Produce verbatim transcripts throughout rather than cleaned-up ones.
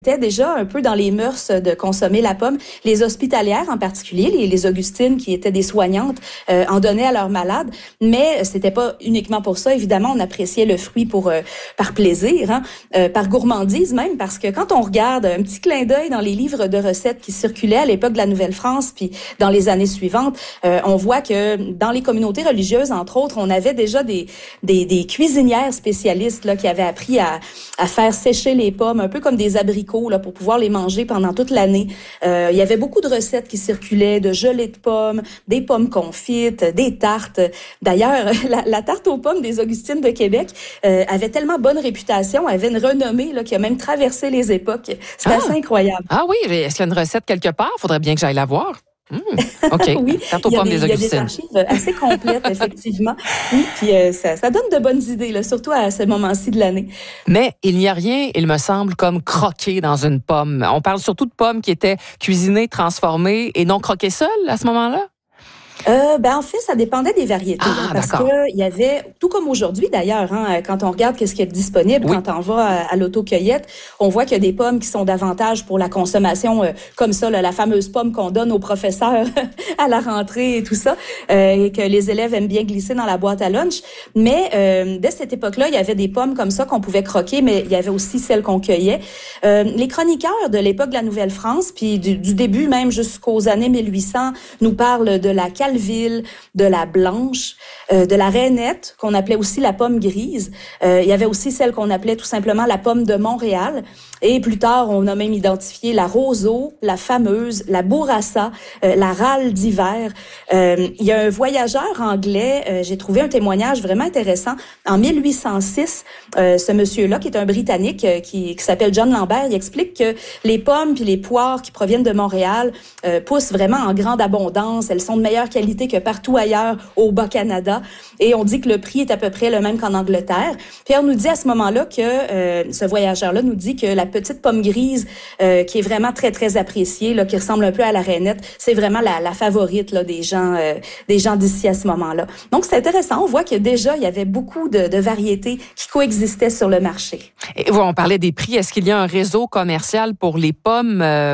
C'était déjà un peu dans les mœurs de consommer la pomme. Les hospitalières en particulier, les, les Augustines qui étaient des soignantes, euh, en donnaient à leurs malades. Mais c'était pas uniquement pour ça. Évidemment, on appréciait le fruit pour euh, par plaisir, hein, euh, par gourmandise même, parce que quand on regarde un petit clin d'œil dans les livres de recettes qui circulaient à l'époque de la Nouvelle-France, puis dans les années suivantes, euh, on voit que dans les communautés religieuses, entre autres, on avait déjà des des, des cuisinières spécialistes là qui avaient appris à, à faire sécher les pommes, un peu comme des abricots. Là, pour pouvoir les manger pendant toute l'année. Euh, il y avait beaucoup de recettes qui circulaient, de gelée de pommes, des pommes confites, des tartes. D'ailleurs, la, la tarte aux pommes des Augustines de Québec euh, avait tellement bonne réputation, avait une renommée là, qui a même traversé les époques. C'était ah. assez incroyable. Ah oui, est-ce qu'il y a une recette quelque part? Faudrait bien que j'aille la voir. Mmh, OK. Oui, tarte aux pommes des Augustines. Il y a des archives assez complètes, effectivement. Oui, puis euh, ça, ça donne de bonnes idées, là, surtout à ce moment-ci de l'année. Mais il n'y a rien, il me semble, comme croquer dans une pomme. On parle surtout de pommes qui étaient cuisinées, transformées et non croquées seules à ce moment-là? Euh, ben en fait, ça dépendait des variétés, ah, hein, parce d'accord. que il y avait, tout comme aujourd'hui d'ailleurs, hein, quand on regarde qu'est-ce qui est disponible, oui. quand on va à, à l'autocueillette, on voit qu'il y a des pommes qui sont davantage pour la consommation, euh, comme ça, là, la fameuse pomme qu'on donne aux professeurs à la rentrée et tout ça, euh, et que les élèves aiment bien glisser dans la boîte à lunch. Mais euh, dès cette époque-là, il y avait des pommes comme ça qu'on pouvait croquer, mais il y avait aussi celles qu'on cueillait. Euh, les chroniqueurs de l'époque de la Nouvelle-France, puis du, du début même jusqu'aux années mille huit cents, nous parlent de la Ville, de la blanche, euh, de la rainette, qu'on appelait aussi la pomme grise. Euh, il y avait aussi celle qu'on appelait tout simplement la pomme de Montréal. Et plus tard, on a même identifié la roseau, la fameuse, la bourrassa, euh, la râle d'hiver. Euh, il y a un voyageur anglais, euh, j'ai trouvé un témoignage vraiment intéressant. En mille huit cent six, euh, ce monsieur-là, qui est un Britannique, euh, qui, qui s'appelle John Lambert, il explique que les pommes puis les poires qui proviennent de Montréal euh, poussent vraiment en grande abondance. Elles sont de meilleure qualité que partout ailleurs au Bas-Canada. Et on dit que le prix est à peu près le même qu'en Angleterre. Puis on nous dit à ce moment-là que, euh, ce voyageur-là nous dit que la petite pomme grise, euh, qui est vraiment très, très appréciée, là, qui ressemble un peu à la rainette, c'est vraiment la, la favorite là, des gens euh, des gens d'ici à ce moment-là. Donc, c'est intéressant. On voit que déjà, il y avait beaucoup de, de variétés qui coexistaient sur le marché. Et voilà, on parlait des prix. Est-ce qu'il y a un réseau commercial pour les pommes euh,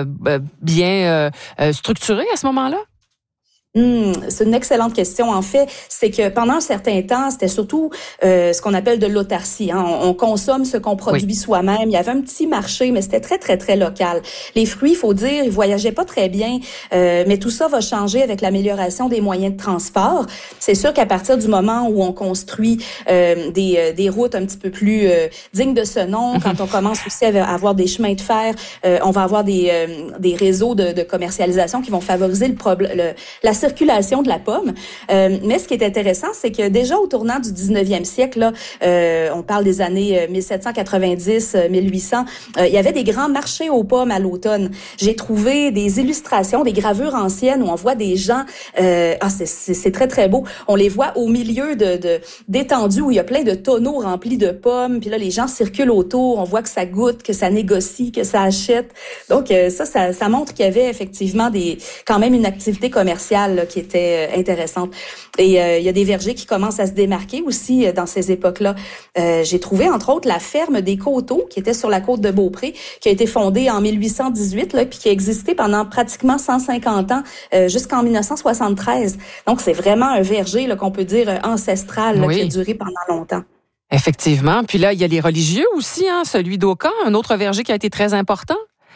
bien euh, structuré à ce moment-là? Hum, c'est une excellente question. En fait, c'est que pendant un certain temps, c'était surtout euh, ce qu'on appelle de l'autarcie. Hein. On, on consomme ce qu'on produit oui. soi-même. Il y avait un petit marché, mais c'était très, très, très local. Les fruits, il faut dire, ils voyageaient pas très bien, euh, mais tout ça va changer avec l'amélioration des moyens de transport. C'est sûr qu'à partir du moment où on construit euh, des, euh, des routes un petit peu plus euh, dignes de ce nom, quand on commence aussi à avoir des chemins de fer, euh, on va avoir des, euh, des réseaux de, de commercialisation qui vont favoriser le problème, le, la circulation de la pomme. Euh, mais ce qui est intéressant, c'est que déjà au tournant du dix-neuvième siècle, là, euh, on parle des années mille sept cent quatre-vingt-dix, mille huit cents, euh, il y avait des grands marchés aux pommes à l'automne. J'ai trouvé des illustrations, des gravures anciennes où on voit des gens, euh, ah c'est, c'est, c'est très très beau, on les voit au milieu de, de d'étendues où il y a plein de tonneaux remplis de pommes, puis là les gens circulent autour, on voit que ça goûte, que ça négocie, que ça achète. Donc euh, ça, ça, ça montre qu'il y avait effectivement des, quand même une activité commerciale là, qui était euh, intéressante. Et euh, il y a des vergers qui commencent à se démarquer aussi euh, dans ces époques-là. Euh, j'ai trouvé entre autres la ferme des Coteaux qui était sur la côte de Beaupré, qui a été fondée en mille huit cent dix-huit là, puis qui a existé pendant pratiquement cent cinquante ans euh, jusqu'en mille neuf cent soixante-treize. Donc c'est vraiment un verger là, qu'on peut dire euh, ancestral là, oui. qui a duré pendant longtemps. Effectivement. Puis là, il y a les religieux aussi, hein, celui d'Oka, un autre verger qui a été très important.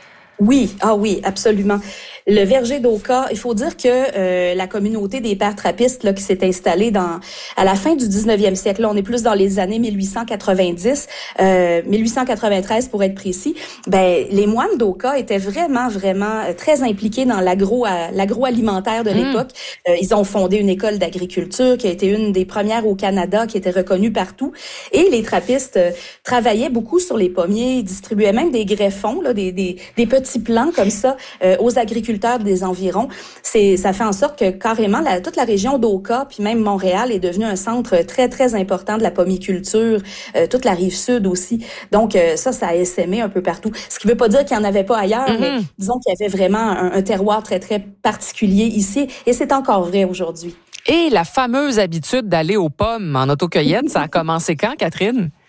Oui, ah oui, absolument. Le verger d'Oka, il faut dire que euh, la communauté des pères trappistes là, qui s'est installée dans à la fin du dix-neuvième siècle, là, on est plus dans les années mille huit cent quatre-vingt-dix, euh, mille huit cent quatre-vingt-treize pour être précis, ben les moines d'Oka étaient vraiment, vraiment très impliqués dans l'agro, l'agroalimentaire de l'époque. Mmh. Euh, ils ont fondé une école d'agriculture qui a été une des premières au Canada, qui était reconnue partout. Et les trappistes euh, travaillaient beaucoup sur les pommiers, ils distribuaient même des greffons, là, des, des, des petits plants comme ça euh, aux agriculteurs des environs. C'est, ça fait en sorte que carrément la, toute la région d'Oka puis même Montréal est devenue un centre très très important de la pommiculture, euh, toute la rive sud aussi. Donc euh, ça, ça a essaimé un peu partout. Ce qui veut pas dire qu'il n'y en avait pas ailleurs, mm-hmm. mais disons qu'il y avait vraiment un, un terroir très très particulier ici et c'est encore vrai aujourd'hui. Et la fameuse habitude d'aller aux pommes en autocueillette, ça a commencé quand, Catherine?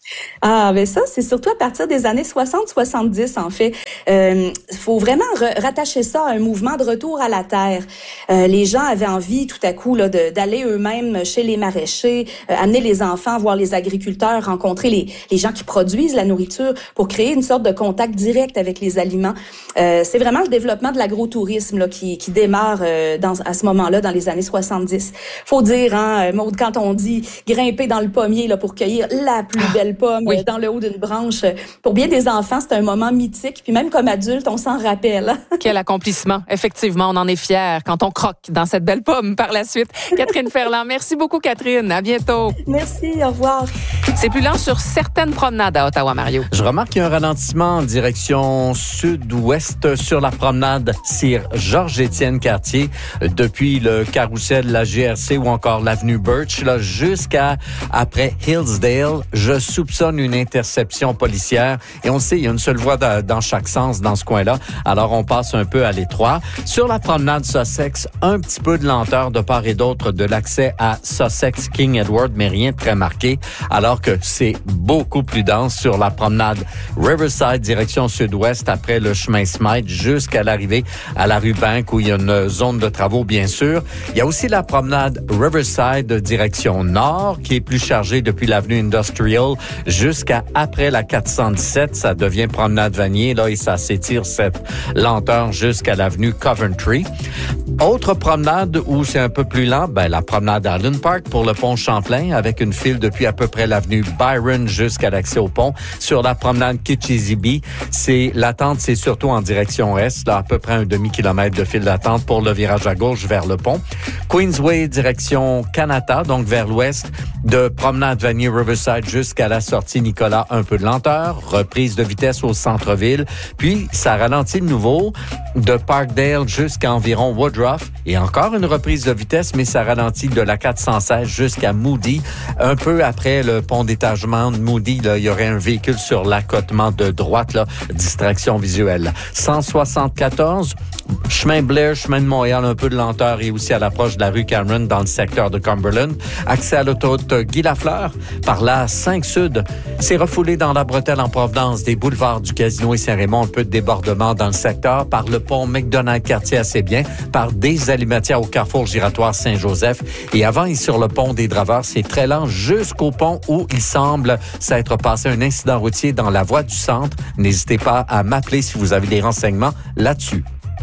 Ah, ben ça, c'est surtout à partir des années soixante soixante-dix, en fait. Il euh, faut vraiment re- rattacher ça à un mouvement de retour à la terre. Euh, les gens avaient envie, tout à coup, là, de, d'aller eux-mêmes chez les maraîchers, euh, amener les enfants, voir les agriculteurs, rencontrer les, les gens qui produisent la nourriture pour créer une sorte de contact direct avec les aliments. Euh, c'est vraiment le développement de l'agrotourisme là, qui, qui démarre euh, dans, à ce moment-là, dans les années soixante-dix. Faut dire, hein, Maude, quand on dit grimper dans le pommier là, pour cueillir la plus belle pomme oui. dans le haut d'une branche. Pour bien des enfants, c'est un moment mythique. Puis même comme adulte, on s'en rappelle. Quel accomplissement. Effectivement, on en est fiers quand on croque dans cette belle pomme par la suite. Catherine Ferland, merci beaucoup, Catherine. À bientôt. Merci, au revoir. C'est plus lent sur certaines promenades à Ottawa, Mario. Je remarque qu'il y a un ralentissement en direction sud-ouest sur la promenade Sir Georges-Étienne Cartier depuis le carrousel de la G R C ou encore l'avenue Birch là, jusqu'à après Hillsdale. Je soupçonne une interception policière et on le sait, il y a une seule voie de, dans chaque sens dans ce coin-là. Alors, on passe un peu à l'étroit. Sur la promenade Sussex, un petit peu de lenteur de part et d'autre de l'accès à Sussex King Edward, mais rien de très marqué. Alors que c'est beaucoup plus dense sur la promenade Riverside, direction sud-ouest, après le chemin Smythe, jusqu'à l'arrivée à la rue Bank, où il y a une zone de travaux, bien sûr. Il y a aussi la promenade Riverside, direction nord, qui est plus chargée depuis l'avenue Industrial jusqu'à après la quatre cent dix-sept. Ça devient promenade Vanier, là, et ça s'étire cette lenteur jusqu'à l'avenue Coventry. Autre promenade où c'est un peu plus lent, ben, la promenade Allen Park pour le pont Champlain, avec une file depuis à peu près l'avenue Byron jusqu'à l'accès au pont. Sur la promenade Kitchissippi, c'est, l'attente, c'est surtout en direction est, là, à peu près un demi-kilomètre de file d'attente pour le virage à gauche vers le pont. Queensway, direction Kanata, donc vers l'ouest, de promenade Vanier Riverside jusqu'à la sortie Nicolas, un peu de lenteur, reprise de vitesse au centre-ville, puis ça ralentit de nouveau de Parkdale jusqu'à environ Woodruff, et encore une reprise de vitesse, mais ça ralentit de la quatre cent seize jusqu'à Moody. Un peu après le pont d'étagement de Moody, là, il y aurait un véhicule sur l'accotement de droite, là, distraction visuelle. cent soixante-quatorze, chemin Blair, chemin de Montréal, un peu de lenteur, et aussi à l'approche de la rue Cameron dans le secteur de Cumberland. Accès à l'autoroute Guy Lafleur par la cinq Sud. C'est refoulé dans la bretelle en provenance des boulevards du Casino et Saint-Raymond, un peu de débordement dans le secteur, par le pont McDonald-Cartier assez bien, par des alimentaires au carrefour giratoire Saint-Joseph. Et avant, et sur le pont des Draveurs, c'est très lent jusqu'au pont où il semble s'être passé un incident routier dans la voie du centre. N'hésitez pas à m'appeler si vous avez des renseignements là-dessus.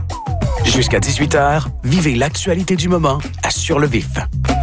Jusqu'à dix-huit heures, vivez l'actualité du moment à Sur le Vif.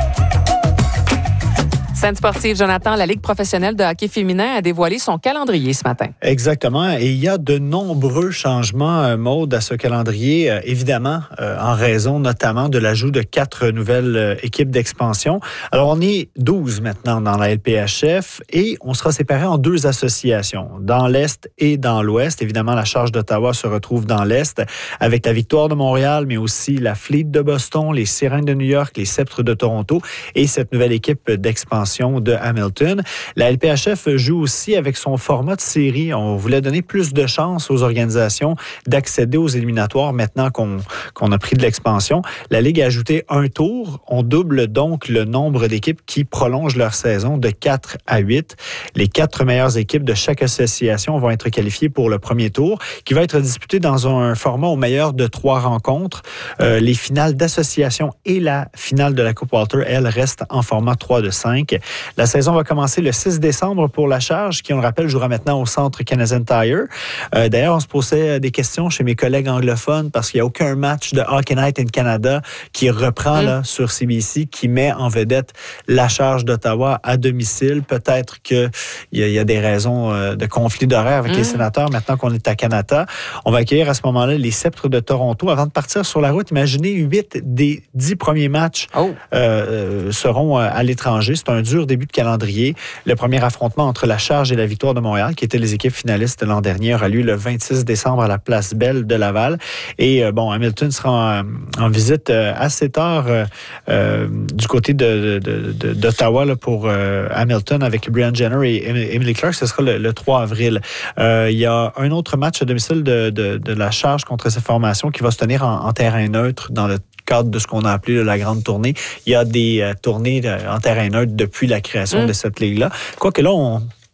Scène sportive, Jonathan, la Ligue professionnelle de hockey féminin a dévoilé son calendrier ce matin. Exactement. Et il y a de nombreux changements, Maude, à ce calendrier, euh, évidemment, euh, en raison notamment de l'ajout de quatre nouvelles euh, équipes d'expansion. Alors, on est douze maintenant dans la L P H F et on sera séparés en deux associations, dans l'Est et dans l'Ouest. Évidemment, la Charge d'Ottawa se retrouve dans l'Est avec la Victoire de Montréal, mais aussi la Fleet de Boston, les Sirènes de New York, les Sceptres de Toronto et cette nouvelle équipe d'expansion de Hamilton. La L P H F joue aussi avec son format de série. On voulait donner plus de chance aux organisations d'accéder aux éliminatoires maintenant qu'on, qu'on a pris de l'expansion. La Ligue a ajouté un tour. On double donc le nombre d'équipes qui prolongent leur saison de quatre à huit. Les quatre meilleures équipes de chaque association vont être qualifiées pour le premier tour, qui va être disputé dans un format au meilleur de trois rencontres. Euh, les finales d'association et la finale de la Coupe Walter, elles, restent en format trois de cinq. La saison va commencer le six décembre pour la Charge, qui, on le rappelle, jouera maintenant au Centre Canadian Tire. Euh, d'ailleurs, on se posait des questions chez mes collègues anglophones parce qu'il n'y a aucun match de Hockey Night in Canada qui reprend mmh. là, sur C B C, qui met en vedette la Charge d'Ottawa à domicile. Peut-être qu'il y, y a des raisons euh, de conflit d'horaire avec mmh. les sénateurs maintenant qu'on est à Canada. On va accueillir à ce moment-là les Sceptres de Toronto. Avant de partir sur la route, imaginez huit des dix premiers matchs oh. euh, seront à l'étranger. C'est un dur début de calendrier. Le premier affrontement entre la Charge et la Victoire de Montréal, qui étaient les équipes finalistes l'an dernier, aura lieu le vingt-six décembre à la Place Belle de Laval. Et euh, bon, Hamilton sera en, en visite euh, assez tard euh, euh, du côté de, de, de, d'Ottawa là, pour euh, Hamilton avec Brian Jenner et Emily Clark. Ce sera le, le trois avril. Euh, il y a un autre match à domicile de, de, de la Charge contre ces formations qui va se tenir en, en terrain neutre dans le cadre de ce qu'on a appelé là, la grande tournée. Il y a des euh, tournées euh, en terrain neutre depuis la création mmh. de cette ligue-là. Quoique là, on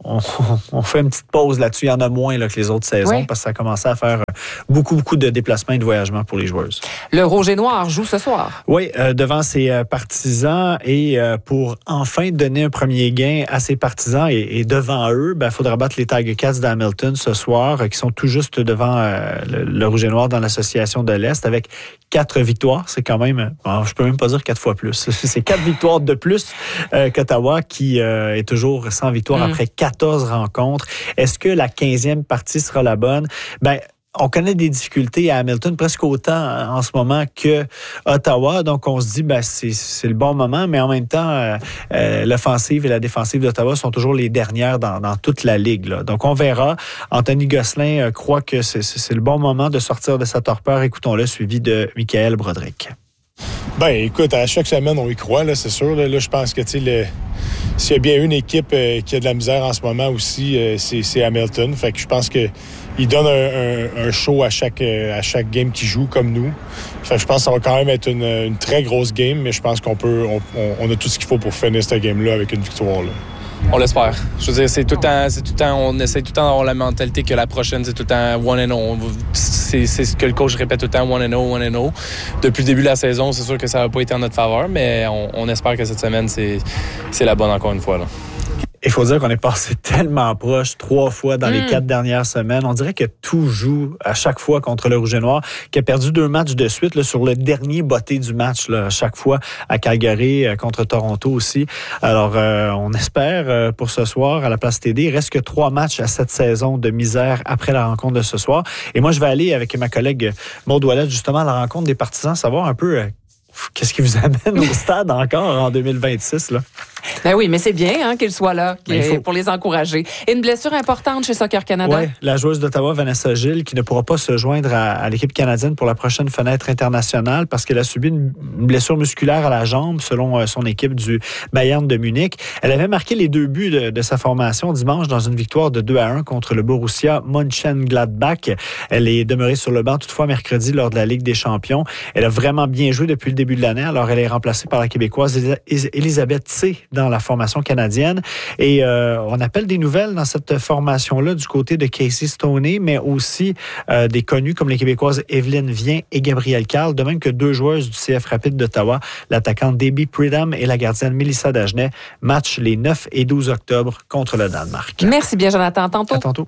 on, on fait une petite pause là-dessus. Il y en a moins là, que les autres saisons oui. parce que ça a commencé à faire beaucoup, beaucoup de déplacements et de voyagements pour les joueuses. Le Rouge et Noir joue ce soir. Oui, euh, devant ses euh, partisans et euh, pour enfin donner un premier gain à ses partisans et, et devant eux, il ben, faudra battre les Tiger Cats d'Hamilton ce soir euh, qui sont tout juste devant euh, le, le Rouge et Noir dans l'association de l'Est avec quatre victoires. C'est quand même, bon, je peux même pas dire quatre fois plus. C'est quatre victoires de plus euh, qu'Ottawa qui euh, est toujours sans victoire mm. après quatorze rencontres. Est-ce que la quinzième partie sera la bonne? Ben, on connaît des difficultés à Hamilton presque autant en ce moment que Ottawa. Donc, on se dit, ben, c'est, c'est le bon moment, mais en même temps, euh, euh, l'offensive et la défensive d'Ottawa sont toujours les dernières dans, dans toute la ligue. Là. Donc, on verra. Anthony Gosselin euh, croit que c'est, c'est le bon moment de sortir de sa torpeur. Écoutons-le, suivi de Michael Broderick. Ben, écoute, à chaque semaine, on y croit, là, c'est sûr. Là, là je pense que, tu sais, le... s'il y a bien une équipe euh, qui a de la misère en ce moment aussi, euh, c'est, c'est Hamilton. Fait que je pense que il donne un, un, un show à chaque, euh, à chaque game qu'il joue, comme nous. Fait que je pense que ça va quand même être une, une très grosse game, mais je pense qu'on peut, on, on a tout ce qu'il faut pour finir cette game-là avec une victoire, là. On l'espère. Je veux dire, c'est tout le temps, c'est tout le temps, on essaie tout le temps d'avoir la mentalité que la prochaine, c'est tout le temps one and oh. C'est, c'est ce que le coach répète tout le temps, one and oh, one and oh. Depuis le début de la saison, c'est sûr que ça n'a pas été en notre faveur, mais on, on espère que cette semaine, c'est, c'est la bonne encore une fois, là. Il faut dire qu'on est passé tellement proche trois fois dans mmh. les quatre dernières semaines. On dirait que tout joue à chaque fois contre le Rouge et Noir, qui a perdu deux matchs de suite là, sur le dernier botté du match, là, à chaque fois à Calgary, euh, contre Toronto aussi. Alors, euh, on espère euh, pour ce soir à la Place T D. Il reste que trois matchs à cette saison de misère après la rencontre de ce soir. Et moi, je vais aller avec ma collègue Maude Ouellette justement à la rencontre des partisans, savoir un peu... Euh, Qu'est-ce qui vous amène au stade encore en deux mille vingt-six, là? Ben oui, mais c'est bien hein, qu'il soit là qu'il faut... pour les encourager. Et une blessure importante chez Soccer Canada? Oui, la joueuse d'Ottawa, Vanessa Gilles, qui ne pourra pas se joindre à, à l'équipe canadienne pour la prochaine fenêtre internationale parce qu'elle a subi une, une blessure musculaire à la jambe, selon euh, son équipe du Bayern de Munich. Elle avait marqué les deux buts de, de sa formation dimanche dans une victoire de deux à un contre le Borussia Mönchengladbach. Elle est demeurée sur le banc toutefois mercredi lors de la Ligue des Champions. Elle a vraiment bien joué depuis le début de l'année. Alors, elle est remplacée par la Québécoise Elisabeth C. dans la formation canadienne. Et euh, on appelle des nouvelles dans cette formation-là du côté de Casey Stoney, mais aussi euh, des connus comme les Québécoises Evelyne Vien et Gabrielle Carl, de même que deux joueuses du C F Rapide d'Ottawa, l'attaquante Debbie Pridham et la gardienne Mélissa Dagenet, match les neuf et douze octobre contre le Danemark. Merci bien, Jonathan. À tantôt. À tantôt.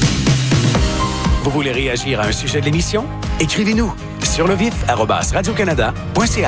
Vous voulez réagir à un sujet de l'émission? Écrivez-nous sur le vif arobase radio-canada point c a.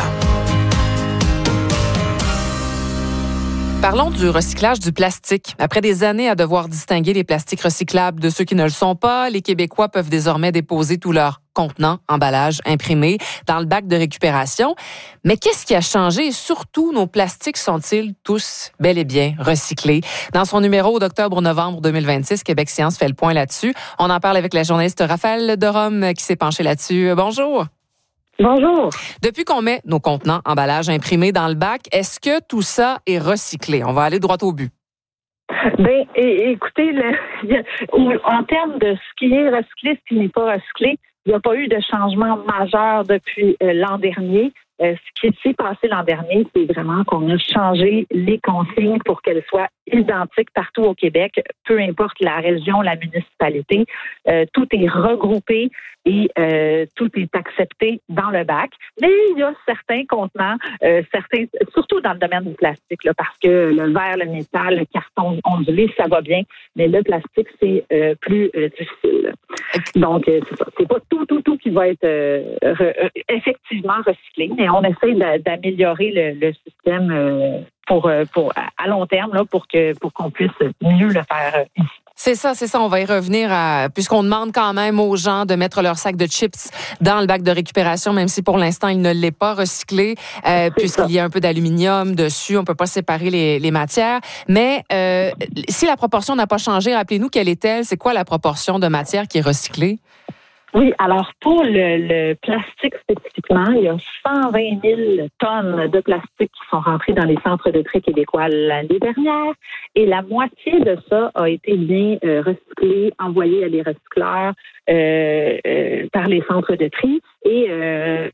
Parlons du recyclage du plastique. Après des années à devoir distinguer les plastiques recyclables de ceux qui ne le sont pas, les Québécois peuvent désormais déposer tous leurs contenants, emballages, imprimés dans le bac de récupération. Mais qu'est-ce qui a changé? Et surtout, nos plastiques sont-ils tous bel et bien recyclés? Dans son numéro d'octobre-novembre deux mille vingt-six, Québec Science fait le point là-dessus. On en parle avec la journaliste Raphaël Derome qui s'est penchée là-dessus. Bonjour. Bonjour. Depuis qu'on met nos contenants, emballages imprimés dans le bac, est-ce que tout ça est recyclé? On va aller droit au but. Ben, écoutez, le, en termes de ce qui est recyclé, ce qui n'est pas recyclé, il n'y a pas eu de changement majeur depuis euh, l'an dernier. Euh, ce qui s'est passé l'an dernier, c'est vraiment qu'on a changé les consignes pour qu'elles soient identiques partout au Québec, peu importe la région, la municipalité. Euh, tout est regroupé et euh, tout est accepté dans le bac. Mais il y a certains contenants, euh, certains, surtout dans le domaine du plastique, là, parce que le verre, le métal, le carton ondulé, ça va bien, mais le plastique, c'est euh, plus euh, difficile. Donc, euh, c'est ça. C'est pas tout, tout, tout qui va être euh, re, effectivement recyclé, mais on essaie d'améliorer le, le système euh, pour, pour à long terme là, pour que pour qu'on puisse mieux le faire ici. C'est ça, c'est ça. On va y revenir à, puisqu'on demande quand même aux gens de mettre leur sac de chips dans le bac de récupération, même si pour l'instant il ne l'est pas recyclé, euh, puisqu'il y a un peu d'aluminium dessus, on peut pas séparer les, les matières. Mais euh, si la proportion n'a pas changé, rappelez-nous quelle est-elle? C'est quoi la proportion de matière qui est recyclée? Oui, alors pour le, le plastique spécifiquement, il y a cent vingt mille tonnes de plastique qui sont rentrées dans les centres de tri québécois l'année dernière et la moitié de ça a été bien euh, recyclé, envoyé à des recycleurs euh, euh, par les centres de tri et euh,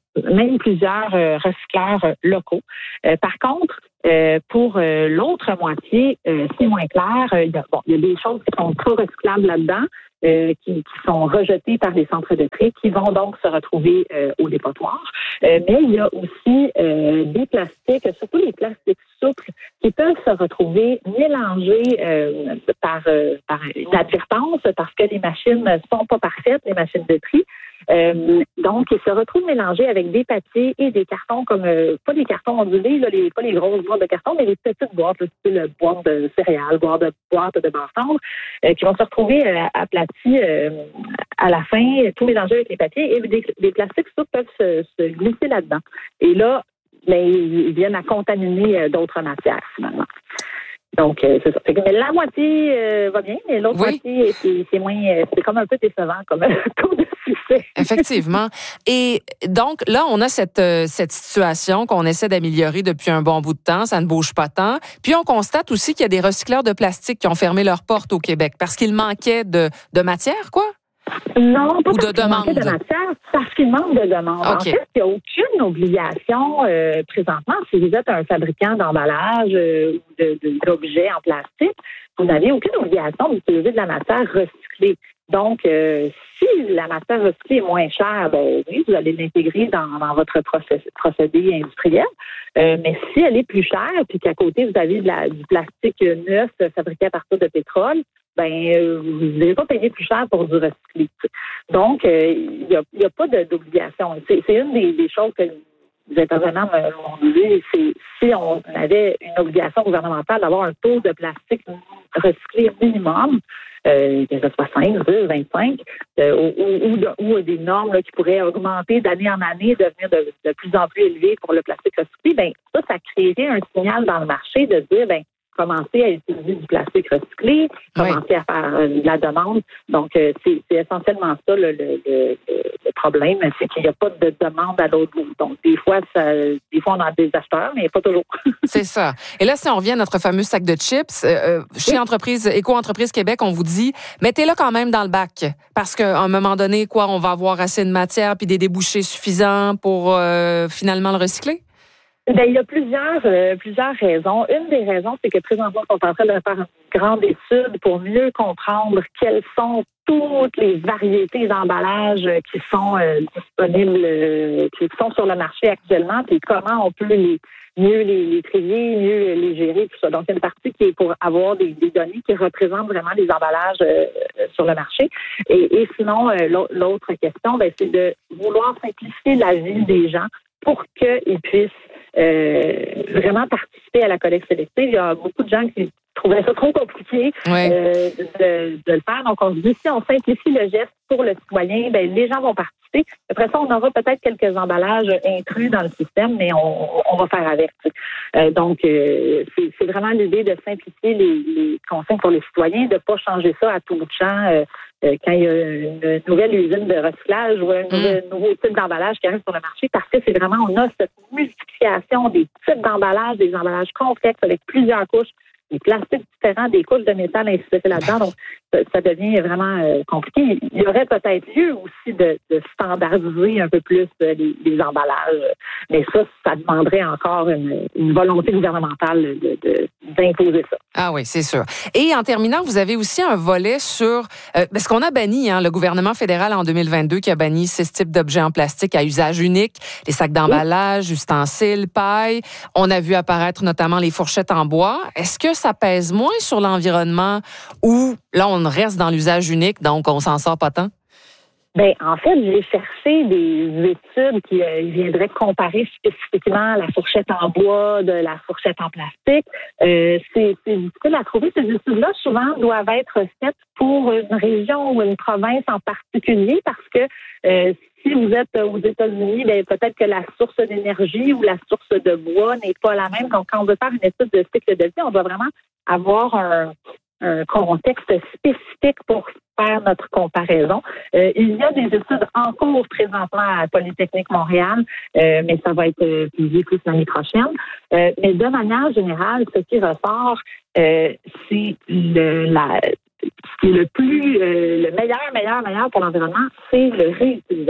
même plusieurs euh, recycleurs euh, locaux. Euh, par contre, euh, pour euh, l'autre moitié, euh, c'est moins clair. Euh, il y a, bon, il y a des choses qui sont pas recyclables là-dedans, euh, qui, qui sont rejetées par les centres de tri, qui vont donc se retrouver euh, au dépotoir. Euh, mais il y a aussi euh, des plastiques, surtout les plastiques souples, qui peuvent se retrouver mélangés euh, par, euh, par inadvertance, parce que les machines ne sont pas parfaites, les machines de tri. Euh, donc, ils se retrouvent mélangés avec des papiers et des cartons, comme euh, pas des cartons ondulés, là, les, pas les grosses boîtes de carton, mais les petites boîtes, le style boîte de céréales, boîte de boîte de beurre tendre, euh, qui vont se retrouver euh, aplatis euh, à la fin, tout mélangé avec les papiers, et des, des plastiques souples peuvent se, se glisser là-dedans. Et là, ben, ils viennent à contaminer euh, d'autres matières, finalement. Donc, euh, c'est ça. Fait que, mais la moitié euh, va bien, mais l'autre oui. moitié, c'est, c'est moins, c'est comme un peu décevant comme taux de succès. Effectivement. Et donc, là, on a cette, euh, cette situation qu'on essaie d'améliorer depuis un bon bout de temps. Ça ne bouge pas tant. Puis, on constate aussi qu'il y a des recycleurs de plastique qui ont fermé leurs portes au Québec parce qu'il manquait de, de matière, quoi? Non, pas Ou de demande. De matière, parce qu'il manque de demande. Okay. En fait, il n'y a aucune obligation euh, présentement. Si vous êtes un fabricant d'emballage euh, ou de, de, d'objets en plastique, vous n'avez aucune obligation d'utiliser de la matière recyclée. Donc, euh, si la matière recyclée est moins chère, ben oui, vous allez l'intégrer dans, dans votre procédé, procédé industriel. Euh, mais si elle est plus chère, puis qu'à côté, vous avez de la, du plastique neuf fabriqué à partir de pétrole, ben euh, vous n'allez pas payer plus cher pour du recyclé. Donc, il euh, n'y a, y a pas de, d'obligation. C'est, c'est une des, des choses que les intervenants m'ont dit, c'est si on avait une obligation gouvernementale d'avoir un taux de plastique recyclé minimum, euh, que ce soit cinq, dix, vingt-cinq, euh, ou, ou, ou des normes là, qui pourraient augmenter d'année en année, devenir de, de plus en plus élevées pour le plastique recyclé, ben ça, ça créerait un signal dans le marché de dire, ben commencer à utiliser du plastique recyclé, commencer oui. à faire euh, de la demande. Donc, euh, c'est, c'est essentiellement ça le, le, le, le problème, c'est qu'il n'y a pas de demande à l'autre bout. Donc, des fois, ça, des fois, on a des acheteurs, mais pas toujours. C'est ça. Et là, si on revient à notre fameux sac de chips, euh, chez oui. Entreprise, Éco-Entreprise Québec, on vous dit, mettez-le quand même dans le bac. Parce qu'à un moment donné, quoi, on va avoir assez de matière puis des débouchés suffisants pour euh, finalement le recycler? Bien, il y a plusieurs, euh, plusieurs raisons. Une des raisons, c'est que présentement, on est en train de faire une grande étude pour mieux comprendre quelles sont toutes les variétés d'emballages qui sont euh, disponibles, euh, qui sont sur le marché actuellement, puis comment on peut les mieux les, les trier, mieux les gérer, tout ça. Donc, il y a une partie qui est pour avoir des, des données qui représentent vraiment les emballages euh, sur le marché. Et, et sinon, euh, l'autre question, ben, c'est de vouloir simplifier la vie des gens pour qu'ils puissent euh, vraiment participer à la collecte sélective. Il y a beaucoup de gens qui trouvaient ça trop compliqué oui. euh, de, de le faire. Donc, on se dit, si on simplifie le geste pour le citoyen, ben les gens vont participer. Après ça, on aura peut-être quelques emballages intrus dans le système, mais on, on va faire avec. Euh, donc, euh, c'est, c'est vraiment l'idée de simplifier les, les consignes pour les citoyens, de ne pas changer ça à tout bout de champ euh, euh, quand il y a une nouvelle usine de recyclage ou un nouveau, mm. nouveau type d'emballage qui arrive sur le marché, parce que c'est vraiment, on a cette multiplication des types d'emballages, des emballages complexes avec plusieurs couches, des plastiques différents, des couches de métal insérées là-dedans. Donc, ça, ça devient vraiment euh, compliqué. Il y aurait peut-être lieu aussi de, de standardiser un peu plus euh, les, les emballages. Mais ça, ça demanderait encore une, une volonté gouvernementale de, de, d'imposer ça. Ah oui, c'est sûr. Et en terminant, vous avez aussi un volet sur... Euh, parce qu'on a banni, hein, le gouvernement fédéral en deux mille vingt-deux qui a banni six types d'objets en plastique à usage unique, les sacs d'emballage, oui. ustensiles, pailles. On a vu apparaître notamment les fourchettes en bois. Est-ce que ça pèse moins sur l'environnement ou là, on reste dans l'usage unique, donc on s'en sort pas tant? Ben, en fait, j'ai cherché des études qui euh, viendraient comparer spécifiquement la fourchette en bois de la fourchette en plastique. Euh, c'est, c'est difficile à trouver. Ces études-là, souvent, doivent être faites pour une région ou une province en particulier parce que euh, si vous êtes aux États-Unis, ben, peut-être que la source d'énergie ou la source de bois n'est pas la même. Donc, quand on veut faire une étude de cycle de vie, on doit vraiment avoir un, un contexte spécifique pour faire notre comparaison. Euh, il y a des études en cours présentement à Polytechnique Montréal, euh, mais ça va être publié plus l'année prochaine. Euh, mais de manière générale, ce qui ressort, euh, c'est le, la, ce qui est le plus, euh, le meilleur, meilleur, meilleur pour l'environnement, c'est le réutilisable.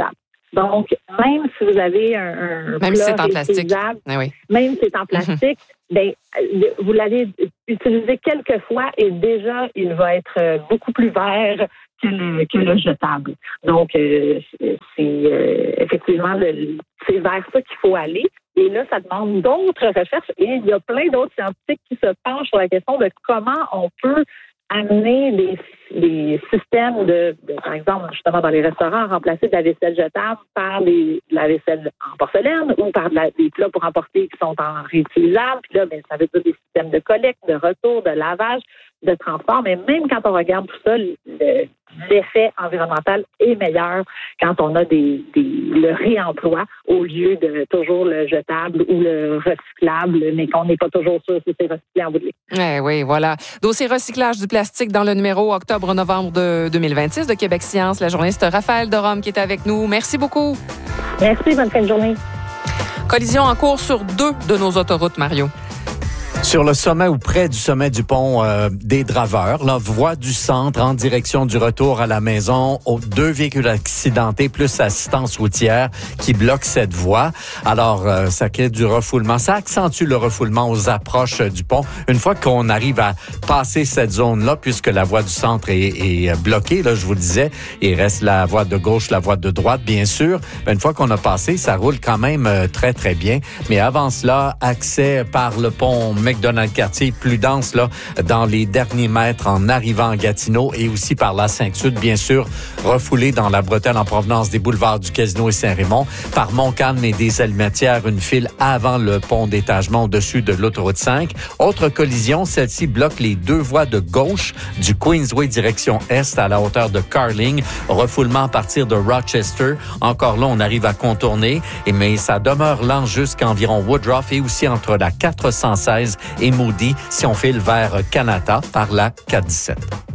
Donc, même si vous avez un, un même plat si c'est en plastique, ah oui. même si c'est en plastique, mm-hmm. ben, vous l'avez utilisé quelques fois et déjà, il va être beaucoup plus vert que le, que le jetable. Donc, euh, c'est euh, effectivement, le, c'est vers ça qu'il faut aller. Et là, ça demande d'autres recherches. Et il y a plein d'autres scientifiques qui se penchent sur la question de comment on peut amener des, des systèmes de, de, par exemple, justement dans les restaurants, remplacer de la vaisselle jetable par des, de la vaisselle en porcelaine ou par de la, des plats pour emporter qui sont en réutilisable. Puis là, ben, ça veut dire des systèmes de collecte, de retour, de lavage, de transport. Mais même quand on regarde tout ça, le, l'effet environnemental est meilleur quand on a des, des, le réemploi au lieu de toujours le jetable ou le recyclable, mais qu'on n'est pas toujours sûr si c'est recyclé en bout de ligne. Eh oui, voilà. Dossier recyclage du plastique dans le numéro octobre-novembre de deux mille vingt-six de Québec Science. La journaliste Raphaël Derome qui est avec nous. Merci beaucoup. Merci, bonne fin de journée. Collision en cours sur deux de nos autoroutes, Mario. Sur le sommet ou près du sommet du pont euh, des Draveurs, la voie du centre en direction du retour à la maison, aux deux véhicules accidentés plus assistance routière qui bloquent cette voie. Alors, euh, ça crée du refoulement. Ça accentue le refoulement aux approches du pont. Une fois qu'on arrive à passer cette zone-là, puisque la voie du centre est, est bloquée, là, je vous le disais, il reste la voie de gauche, la voie de droite, bien sûr. Mais une fois qu'on a passé, ça roule quand même euh, très, très bien. Mais avant cela, accès par le pont McDonald-Cartier, plus dense là dans les derniers mètres en arrivant à Gatineau et aussi par la Sainte-Sud, bien sûr, refoulé dans la bretelle en provenance des boulevards du Casino et Saint-Raymond. Par Montcalm et des Almatières, une file avant le pont d'étagement au-dessus de l'autoroute cinq. Autre collision, celle-ci bloque les deux voies de gauche du Queensway direction Est à la hauteur de Carling. Refoulement à partir de Rochester. Encore là, on arrive à contourner, et mais ça demeure lent jusqu'à environ Woodruff et aussi entre la quatre cent seize et Moody si on file vers Kanata par la quatre dix-sept.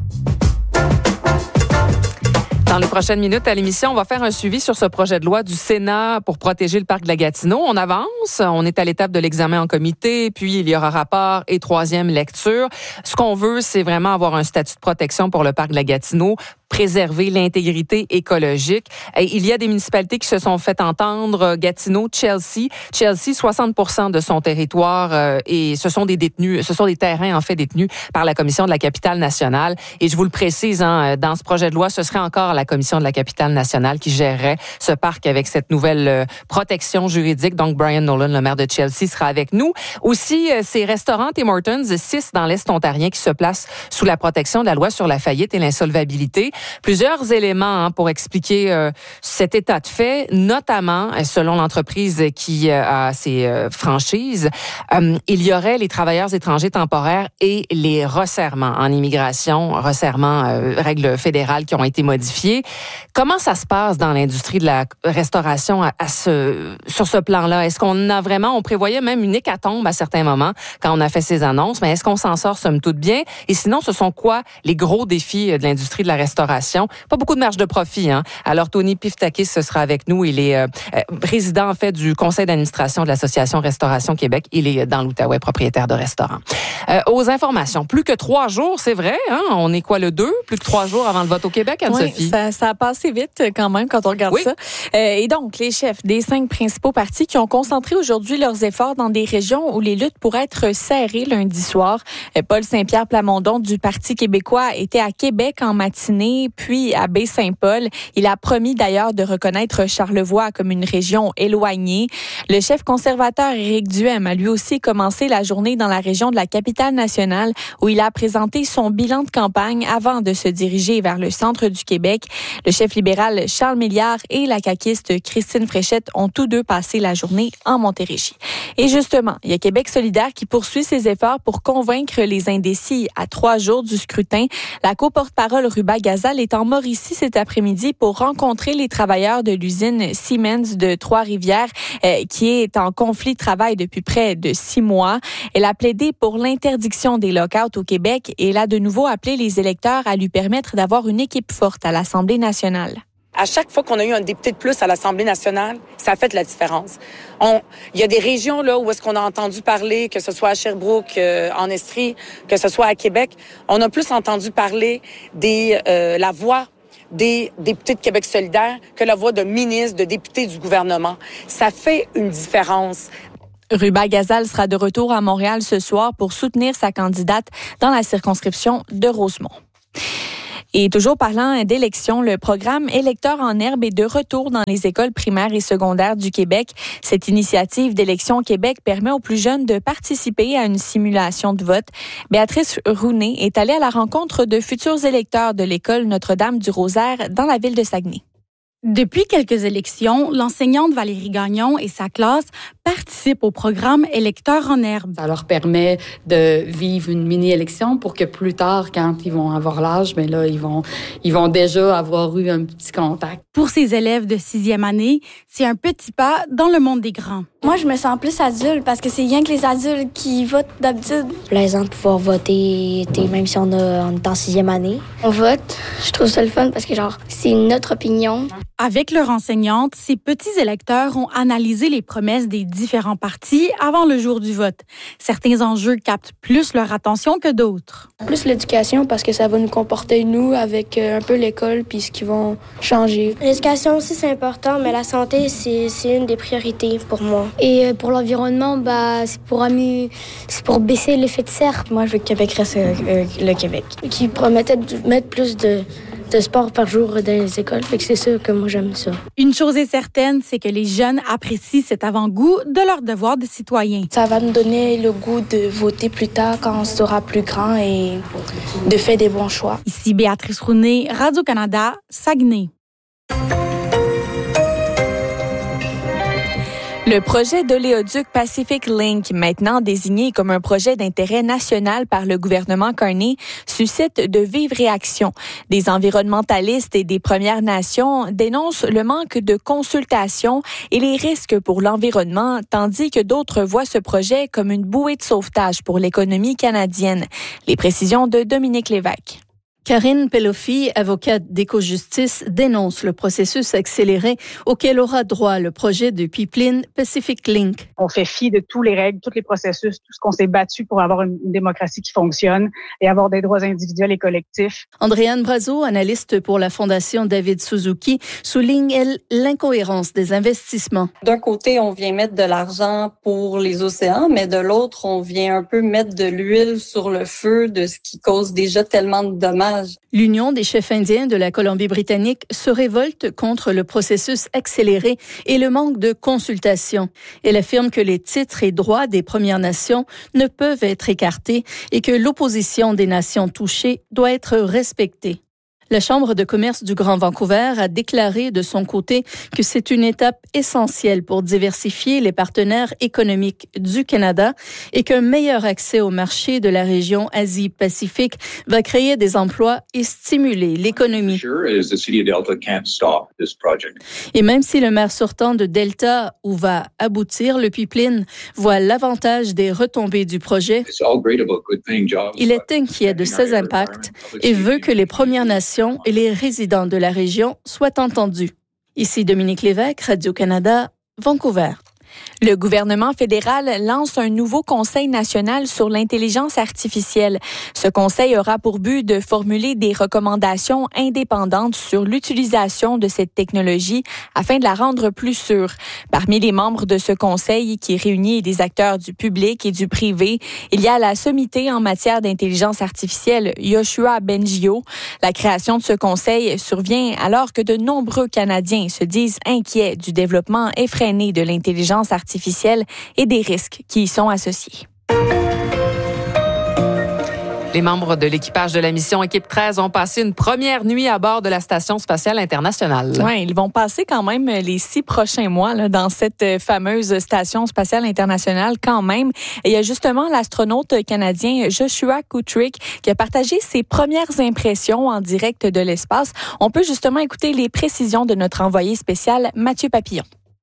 Dans les prochaines minutes à l'émission, on va faire un suivi sur ce projet de loi du Sénat pour protéger le parc de la Gatineau. On avance, on est à l'étape de l'examen en comité, puis il y aura rapport et troisième lecture. Ce qu'on veut, c'est vraiment avoir un statut de protection pour le parc de la Gatineau, préserver l'intégrité écologique. Et il y a des municipalités qui se sont fait entendre, Gatineau, Chelsea. Chelsea, soixante pour cent de son territoire euh, et ce sont des détenus, ce sont des terrains en fait détenus par la Commission de la capitale nationale. Et je vous le précise, hein, dans ce projet de loi, ce serait encore la Commission de la capitale nationale qui gérerait ce parc avec cette nouvelle euh, protection juridique. Donc, Brian Nolan, le maire de Chelsea, sera avec nous. Aussi, euh, ces restaurants Tim Hortons, six dans l'Est ontarien qui se placent sous la protection de la loi sur la faillite et l'insolvabilité. Plusieurs éléments hein, pour expliquer euh, cet état de fait, notamment, selon l'entreprise qui euh, a ses euh, franchises, euh, il y aurait les travailleurs étrangers temporaires et les resserrements en immigration, resserrements, euh, règles fédérales qui ont été modifiées. Comment ça se passe dans l'industrie de la restauration à, à ce, sur ce plan-là? Est-ce qu'on a vraiment, on prévoyait même une hécatombe à certains moments quand on a fait ces annonces, mais est-ce qu'on s'en sort somme toute bien? Et sinon, ce sont quoi les gros défis de l'industrie de la restauration? Pas beaucoup de marge de profit. Hein? Alors, Tony Piftakis, ce sera avec nous. Il est euh, président, en fait, du conseil d'administration de l'Association Restauration Québec. Il est dans l'Outaouais, propriétaire de restaurant. Euh, aux informations, plus que trois jours, c'est vrai. Hein? On est quoi, le deux? Plus que trois jours avant le vote au Québec, Anne-Sophie? Oui, ça, ça a passé vite quand même quand on regarde oui. ça. Euh, et donc, les chefs des cinq principaux partis qui ont concentré aujourd'hui leurs efforts dans des régions où les luttes pourraient être serrées lundi soir. Euh, Paul Saint-Pierre Plamondon du Parti québécois était à Québec en matinée, puis à Baie-Saint-Paul. Il a promis d'ailleurs de reconnaître Charlevoix comme une région éloignée. Le chef conservateur Éric Duhem a lui aussi commencé la journée dans la région de la capitale nationale où il a présenté son bilan de campagne avant de se diriger vers le centre du Québec. Le chef libéral Charles Milliard et la caquiste Christine Fréchette ont tous deux passé la journée en Montérégie. Et justement, il y a Québec solidaire qui poursuit ses efforts pour convaincre les indécis à trois jours du scrutin. La co-porte-parole Ruba Gazal est en Mauricie cet après-midi pour rencontrer les travailleurs de l'usine Siemens de Trois-Rivières euh, qui est en conflit de travail depuis près de six mois. Elle a plaidé pour l'interdiction des lock-outs au Québec et elle a de nouveau appelé les électeurs à lui permettre d'avoir une équipe forte à l'Assemblée nationale. À chaque fois qu'on a eu un député de plus à l'Assemblée nationale, ça a fait la différence. On, il y a des régions là où est-ce qu'on a entendu parler, que ce soit à Sherbrooke, euh, en Estrie, que ce soit à Québec, on a plus entendu parler des euh, la voix des députés de Québec solidaire que la voix de ministres, de députés du gouvernement. Ça fait une différence. Ruba Gazal sera de retour à Montréal ce soir pour soutenir sa candidate dans la circonscription de Rosemont. Et toujours parlant d'élections, le programme Électeurs en herbe est de retour dans les écoles primaires et secondaires du Québec. Cette initiative d'Élections Québec permet aux plus jeunes de participer à une simulation de vote. Béatrice Rounet est allée à la rencontre de futurs électeurs de l'école Notre-Dame-du-Rosaire dans la ville de Saguenay. Depuis quelques élections, l'enseignante Valérie Gagnon et sa classe participent au programme Électeurs en herbe. Ça leur permet de vivre une mini-élection pour que plus tard, quand ils vont avoir l'âge, ben là, ils vont, ils vont déjà avoir eu un petit contact. Pour ces élèves de sixième année, c'est un petit pas dans le monde des grands. Moi, je me sens plus adulte parce que c'est rien que les adultes qui votent d'habitude. Plaisant de pouvoir voter, même si on, a, on est en sixième année. On vote, je trouve ça le fun parce que genre, c'est notre opinion. Avec leur enseignante, ces petits électeurs ont analysé les promesses des différents partis avant le jour du vote. Certains enjeux captent plus leur attention que d'autres. Plus l'éducation parce que ça va nous comporter, nous, avec un peu l'école puis ce qui vont changer. L'éducation aussi, c'est important, mais la santé, c'est, c'est une des priorités pour moi. Et pour l'environnement, bah, c'est pour, amu... c'est pour baisser l'effet de serre. Moi, je veux que Québec reste euh, le Québec. Qui promettait de mettre plus de... de sport par jour dans les écoles. Fait que c'est sûr que moi, j'aime ça. Une chose est certaine, c'est que les jeunes apprécient cet avant-goût de leur devoir de citoyen. Ça va nous donner le goût de voter plus tard quand on sera plus grand et de faire des bons choix. Ici Béatrice Rounet, Radio-Canada, Saguenay. Le projet d'oléoduc Pacific Link, maintenant désigné comme un projet d'intérêt national par le gouvernement Carney, suscite de vives réactions. Des environnementalistes et des Premières Nations dénoncent le manque de consultation et les risques pour l'environnement, tandis que d'autres voient ce projet comme une bouée de sauvetage pour l'économie canadienne. Les précisions de Dominique Lévesque. Karine Peloffi, avocate d'Éco-Justice, dénonce le processus accéléré auquel aura droit le projet de pipeline Pacific Link. On fait fi de tous les règles, tous les processus, tout ce qu'on s'est battu pour avoir une, une démocratie qui fonctionne et avoir des droits individuels et collectifs. Andréane Brazo, analyste pour la Fondation David Suzuki, souligne, elle, l'incohérence des investissements. D'un côté, on vient mettre de l'argent pour les océans, mais de l'autre, on vient un peu mettre de l'huile sur le feu de ce qui cause déjà tellement de dommages. L'Union des chefs indiens de la Colombie-Britannique se révolte contre le processus accéléré et le manque de consultation. Elle affirme que les titres et droits des Premières Nations ne peuvent être écartés et que l'opposition des nations touchées doit être respectée. La Chambre de commerce du Grand Vancouver a déclaré de son côté que c'est une étape essentielle pour diversifier les partenaires économiques du Canada et qu'un meilleur accès au marché de la région Asie-Pacifique va créer des emplois et stimuler l'économie. Et même si le maire sortant de Delta, où va aboutir le pipeline, voit l'avantage des retombées du projet, il est inquiet de ses impacts et veut que les Premières Nations et les résidents de la région soient entendus. Ici Dominique Lévesque, Radio-Canada, Vancouver. Le gouvernement fédéral lance un nouveau Conseil national sur l'intelligence artificielle. Ce conseil aura pour but de formuler des recommandations indépendantes sur l'utilisation de cette technologie afin de la rendre plus sûre. Parmi les membres de ce conseil, qui réunit des acteurs du public et du privé, il y a la sommité en matière d'intelligence artificielle, Yoshua Bengio. La création de ce conseil survient alors que de nombreux Canadiens se disent inquiets du développement effréné de l'intelligence artificielle et des risques qui y sont associés. Les membres de l'équipage de la mission Équipe treize ont passé une première nuit à bord de la Station spatiale internationale. Oui, ils vont passer quand même les six prochains mois là, dans cette fameuse Station spatiale internationale quand même. Et il y a justement l'astronaute canadien Joshua Kutrick qui a partagé ses premières impressions en direct de l'espace. On peut justement écouter les précisions de notre envoyé spécial Mathieu Papillon.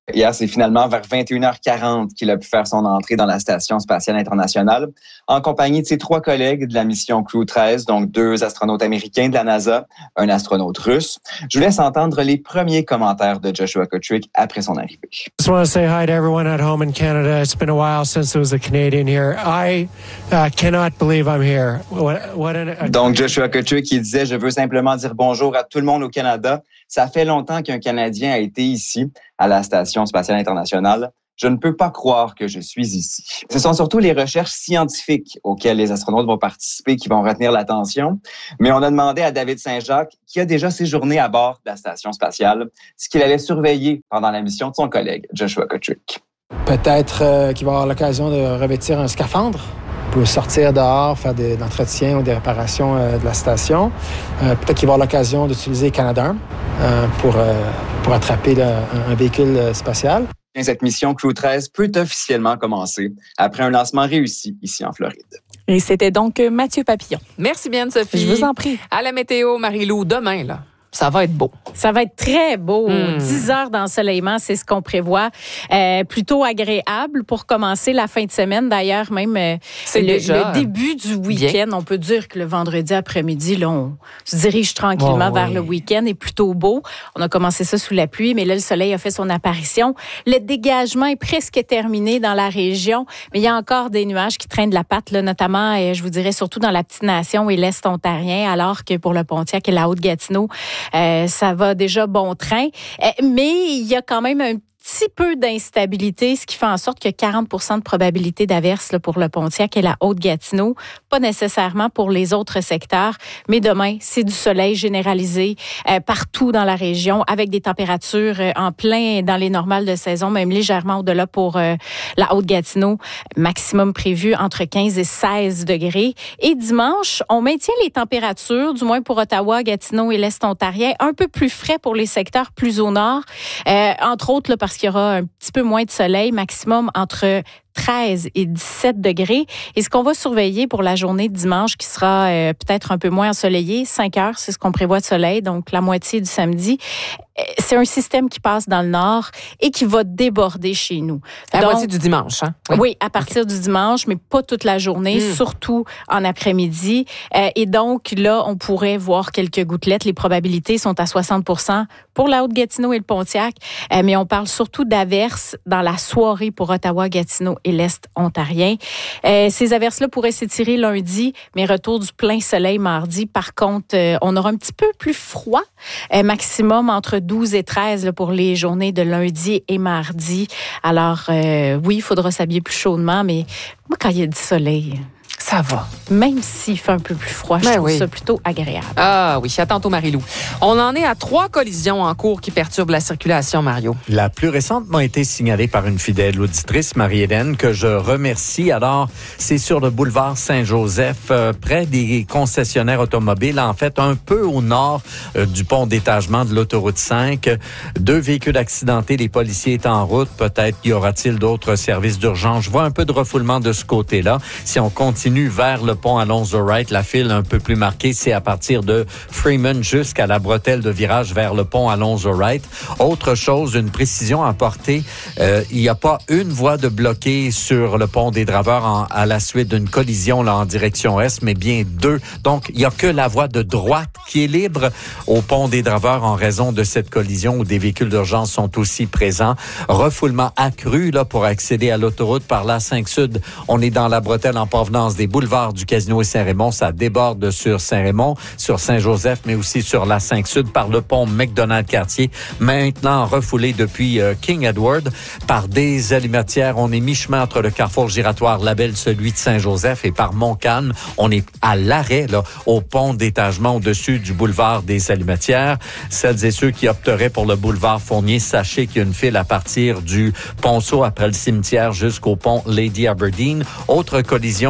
Hier, c'est finalement vers vingt et une heures quarante qu'il a pu faire son entrée dans la Station spatiale internationale en compagnie de ses trois collègues de la mission Crew treize, donc deux astronautes américains de la NASA, un astronaute russe. Je vous laisse entendre les premiers commentaires de Joshua Kutryk après son arrivée. I just want to say hi to everyone at home in Canada. It's been a while since there was a Canadian here. I uh, cannot believe I'm here. What, what an... Donc Joshua Kutryk qui disait « Je veux simplement dire bonjour à tout le monde au Canada. Ça fait longtemps qu'un Canadien a été ici, à la Station spatiale internationale. Je ne peux pas croire que je suis ici. » Ce sont surtout les recherches scientifiques auxquelles les astronautes vont participer qui vont retenir l'attention. Mais on a demandé à David Saint-Jacques, qui a déjà séjourné à bord de la Station spatiale, ce qu'il allait surveiller pendant la mission de son collègue, Joshua Kutryk. Peut-être euh, qu'il va avoir l'occasion de revêtir un scaphandre pour sortir dehors, faire des entretiens ou des réparations euh, de la station. Euh, peut-être qu'il va avoir l'occasion d'utiliser Canadarm euh, pour, euh, pour attraper là, un, un véhicule euh, spatial. Cette mission Crew treize peut officiellement commencer après un lancement réussi ici en Floride. Et c'était donc Mathieu Papillon. Merci bien, Sophie. Je vous en prie. À la météo, Marie-Lou, demain, là. Ça va être beau. Ça va être très beau. Mm. dix heures d'ensoleillement, c'est ce qu'on prévoit. Euh, plutôt agréable pour commencer la fin de semaine. D'ailleurs, même euh, c'est le, déjà le début du week-end, on peut dire que le vendredi après-midi, là, on se dirige tranquillement oh, vers oui. le week-end. Est plutôt beau. On a commencé ça sous la pluie, mais là, le soleil a fait son apparition. Le dégagement est presque terminé dans la région, mais il y a encore des nuages qui traînent de la patte, là, notamment, euh, je vous dirais, surtout dans la Petite-Nation et l'Est ontarien, alors que pour le Pontiac et la Haute-Gatineau, Euh, ça va déjà bon train. Euh, mais il y a quand même un petit peu d'instabilité, ce qui fait en sorte qu'il y a quarante pour cent de probabilité d'averse là, pour le Pontiac et la Haute-Gatineau. Pas nécessairement pour les autres secteurs, mais demain, c'est du soleil généralisé euh, partout dans la région avec des températures euh, en plein dans les normales de saison, même légèrement au-delà pour euh, la Haute-Gatineau. Maximum prévu entre quinze et seize degrés. Et dimanche, on maintient les températures, du moins pour Ottawa, Gatineau et l'Est ontarien, un peu plus frais pour les secteurs plus au nord, euh, entre autres là, parce qu'il y aura un petit peu moins de soleil, maximum entre treize et dix-sept degrés. Et ce qu'on va surveiller pour la journée de dimanche, qui sera euh, peut-être un peu moins ensoleillée, cinq heures, c'est ce qu'on prévoit de soleil, donc la moitié du samedi. C'est un système qui passe dans le nord et qui va déborder chez nous. À donc, moitié du dimanche, hein? Oui, oui à partir okay. du dimanche, mais pas toute la journée, mmh. surtout en après-midi. Euh, et donc, là, on pourrait voir quelques gouttelettes. Les probabilités sont à soixante pour cent pour la Haute-Gatineau et le Pontiac, euh, mais on parle surtout d'averses dans la soirée pour Ottawa, Gatineau et l'Est ontarien. Euh, ces averses-là pourraient s'étirer lundi, mais retour du plein soleil mardi. Par contre, euh, on aura un petit peu plus froid, euh, maximum entre douze et treize là, pour les journées de lundi et mardi. Alors, euh, oui, il faudra s'habiller plus chaudement, mais moi, quand il y a du soleil, ça va. Même s'il fait un peu plus froid, je ben trouve oui. ça plutôt agréable. Ah oui, à tantôt, Marie-Lou. On en est à trois collisions en cours qui perturbent la circulation, Mario. La plus récente m'a été signalée par une fidèle auditrice, Marie-Hélène, que je remercie. Alors, c'est sur le boulevard Saint-Joseph, euh, près des concessionnaires automobiles, en fait, un peu au nord euh, du pont d'étagement de l'autoroute cinq. Deux véhicules accidentés, les policiers étaient en route. Peut-être y aura-t-il d'autres services d'urgence. Je vois un peu de refoulement de ce côté-là. Si on continue vers le pont Alonzo-Wright, la file un peu plus marquée, c'est à partir de Freeman jusqu'à la bretelle de virage vers le pont Alonzo-Wright. Autre chose, une précision à apporter, euh, il n'y a pas une voie de bloquée sur le pont des Draveurs en, à la suite d'une collision là, en direction est, mais bien deux. Donc, il n'y a que la voie de droite qui est libre au pont des Draveurs en raison de cette collision où des véhicules d'urgence sont aussi présents. Refoulement accru là, pour accéder à l'autoroute par l'A cinq Sud. On est dans la bretelle en provenance des boulevards du Casino et Saint-Raymond. Ça déborde sur Saint-Raymond, sur Saint-Joseph, mais aussi sur l'A cinq Sud par le pont McDonald-Cartier. Maintenant refoulé depuis euh, King Edward par des alimentières. On est mi-chemin entre le carrefour giratoire Labelle, celui de Saint-Joseph, et par Montcalm. On est à l'arrêt, là, au pont d'étagement au-dessus du boulevard des Alimentières. Celles et ceux qui opteraient pour le boulevard Fournier, sachez qu'il y a une file à partir du Ponceau après le cimetière jusqu'au pont Lady Aberdeen. Autre collision, c'est sur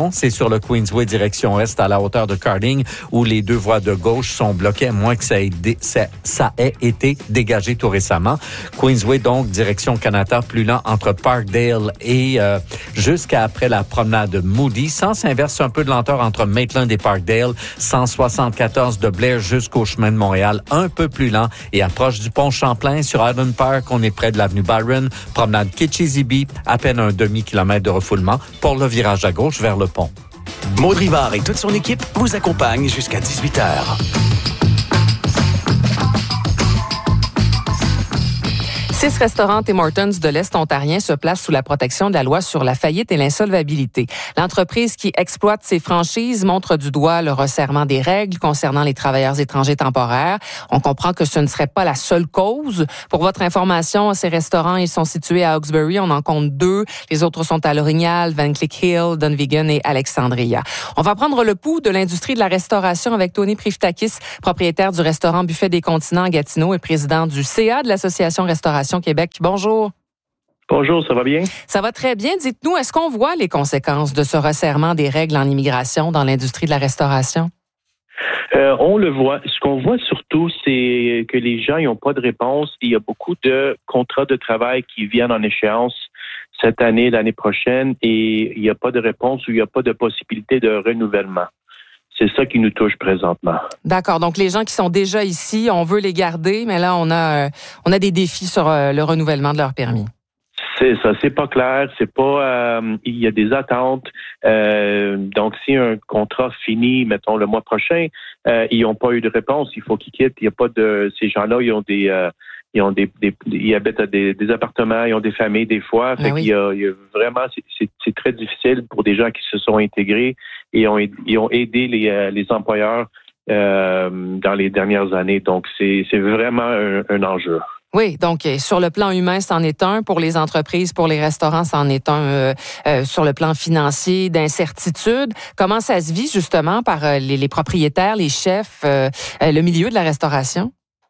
sur le Queensway direction est à la hauteur de Carding, où les deux voies de gauche sont bloquées, à moins que ça ait, dé, ça, ça ait été dégagé tout récemment. Queensway, donc, direction Canada, plus lent entre Parkdale et euh, jusqu'à après la promenade Moody. Sens inverse, un peu de lenteur entre Maitland et Parkdale. cent soixante-quatorze de Blair jusqu'au chemin de Montréal, un peu plus lent et approche du pont Champlain. Sur Island Park, on est près de l'avenue Byron. Promenade Kitchizibee, à peine un demi-kilomètre de refoulement pour le virage à gauche vers le pont. Maud Rivard et toute son équipe vous accompagnent jusqu'à dix-huit heures. Six restaurants Tim Hortons de l'Est ontarien se placent sous la protection de la loi sur la faillite et l'insolvabilité. L'entreprise qui exploite ces franchises montre du doigt le resserrement des règles concernant les travailleurs étrangers temporaires. On comprend que ce ne serait pas la seule cause. Pour votre information, ces restaurants, ils sont situés à Hawkesbury. On en compte deux. Les autres sont à L'Orignal, Van Cleek Hill, Dunvegan et Alexandria. On va prendre le pouls de l'industrie de la restauration avec Tony Priftakis, propriétaire du restaurant Buffet des Continents à Gatineau et président du C A de l'Association Restauration Québec. Bonjour. Bonjour, ça va bien? Ça va très bien. Dites-nous, est-ce qu'on voit les conséquences de ce resserrement des règles en immigration dans l'industrie de la restauration? Euh, on le voit. Ce qu'on voit surtout, c'est que les gens n'ont pas de réponse. Il y a beaucoup de contrats de travail qui viennent en échéance cette année, l'année prochaine, et il n'y a pas de réponse ou il n'y a pas de possibilité de renouvellement. C'est ça qui nous touche présentement. D'accord. Donc, les gens qui sont déjà ici, on veut les garder, mais là, on a, euh, on a des défis sur euh, le renouvellement de leur permis. C'est ça. C'est pas clair. C'est pas. Euh, il y a des attentes. Euh, donc, si un contrat finit, mettons le mois prochain, euh, ils n'ont pas eu de réponse. Il faut qu'ils quittent. Il y a pas de. Ces gens-là, ils ont des. Euh, Ils ont des, des ils habitent à des, des appartements, ils ont des familles des fois. Fait ben qu'il oui. y a, il y a vraiment, c'est, c'est, c'est très difficile pour des gens qui se sont intégrés et ont, ils ont aidé les, les employeurs euh, dans les dernières années. Donc c'est, c'est vraiment un, un enjeu. Oui, donc sur le plan humain, c'en est un. Pour les entreprises, pour les restaurants, c'en est un. Euh, euh, sur le plan financier, d'incertitude. Comment ça se vit justement par euh, les, les propriétaires, les chefs, euh, euh, le milieu de la restauration?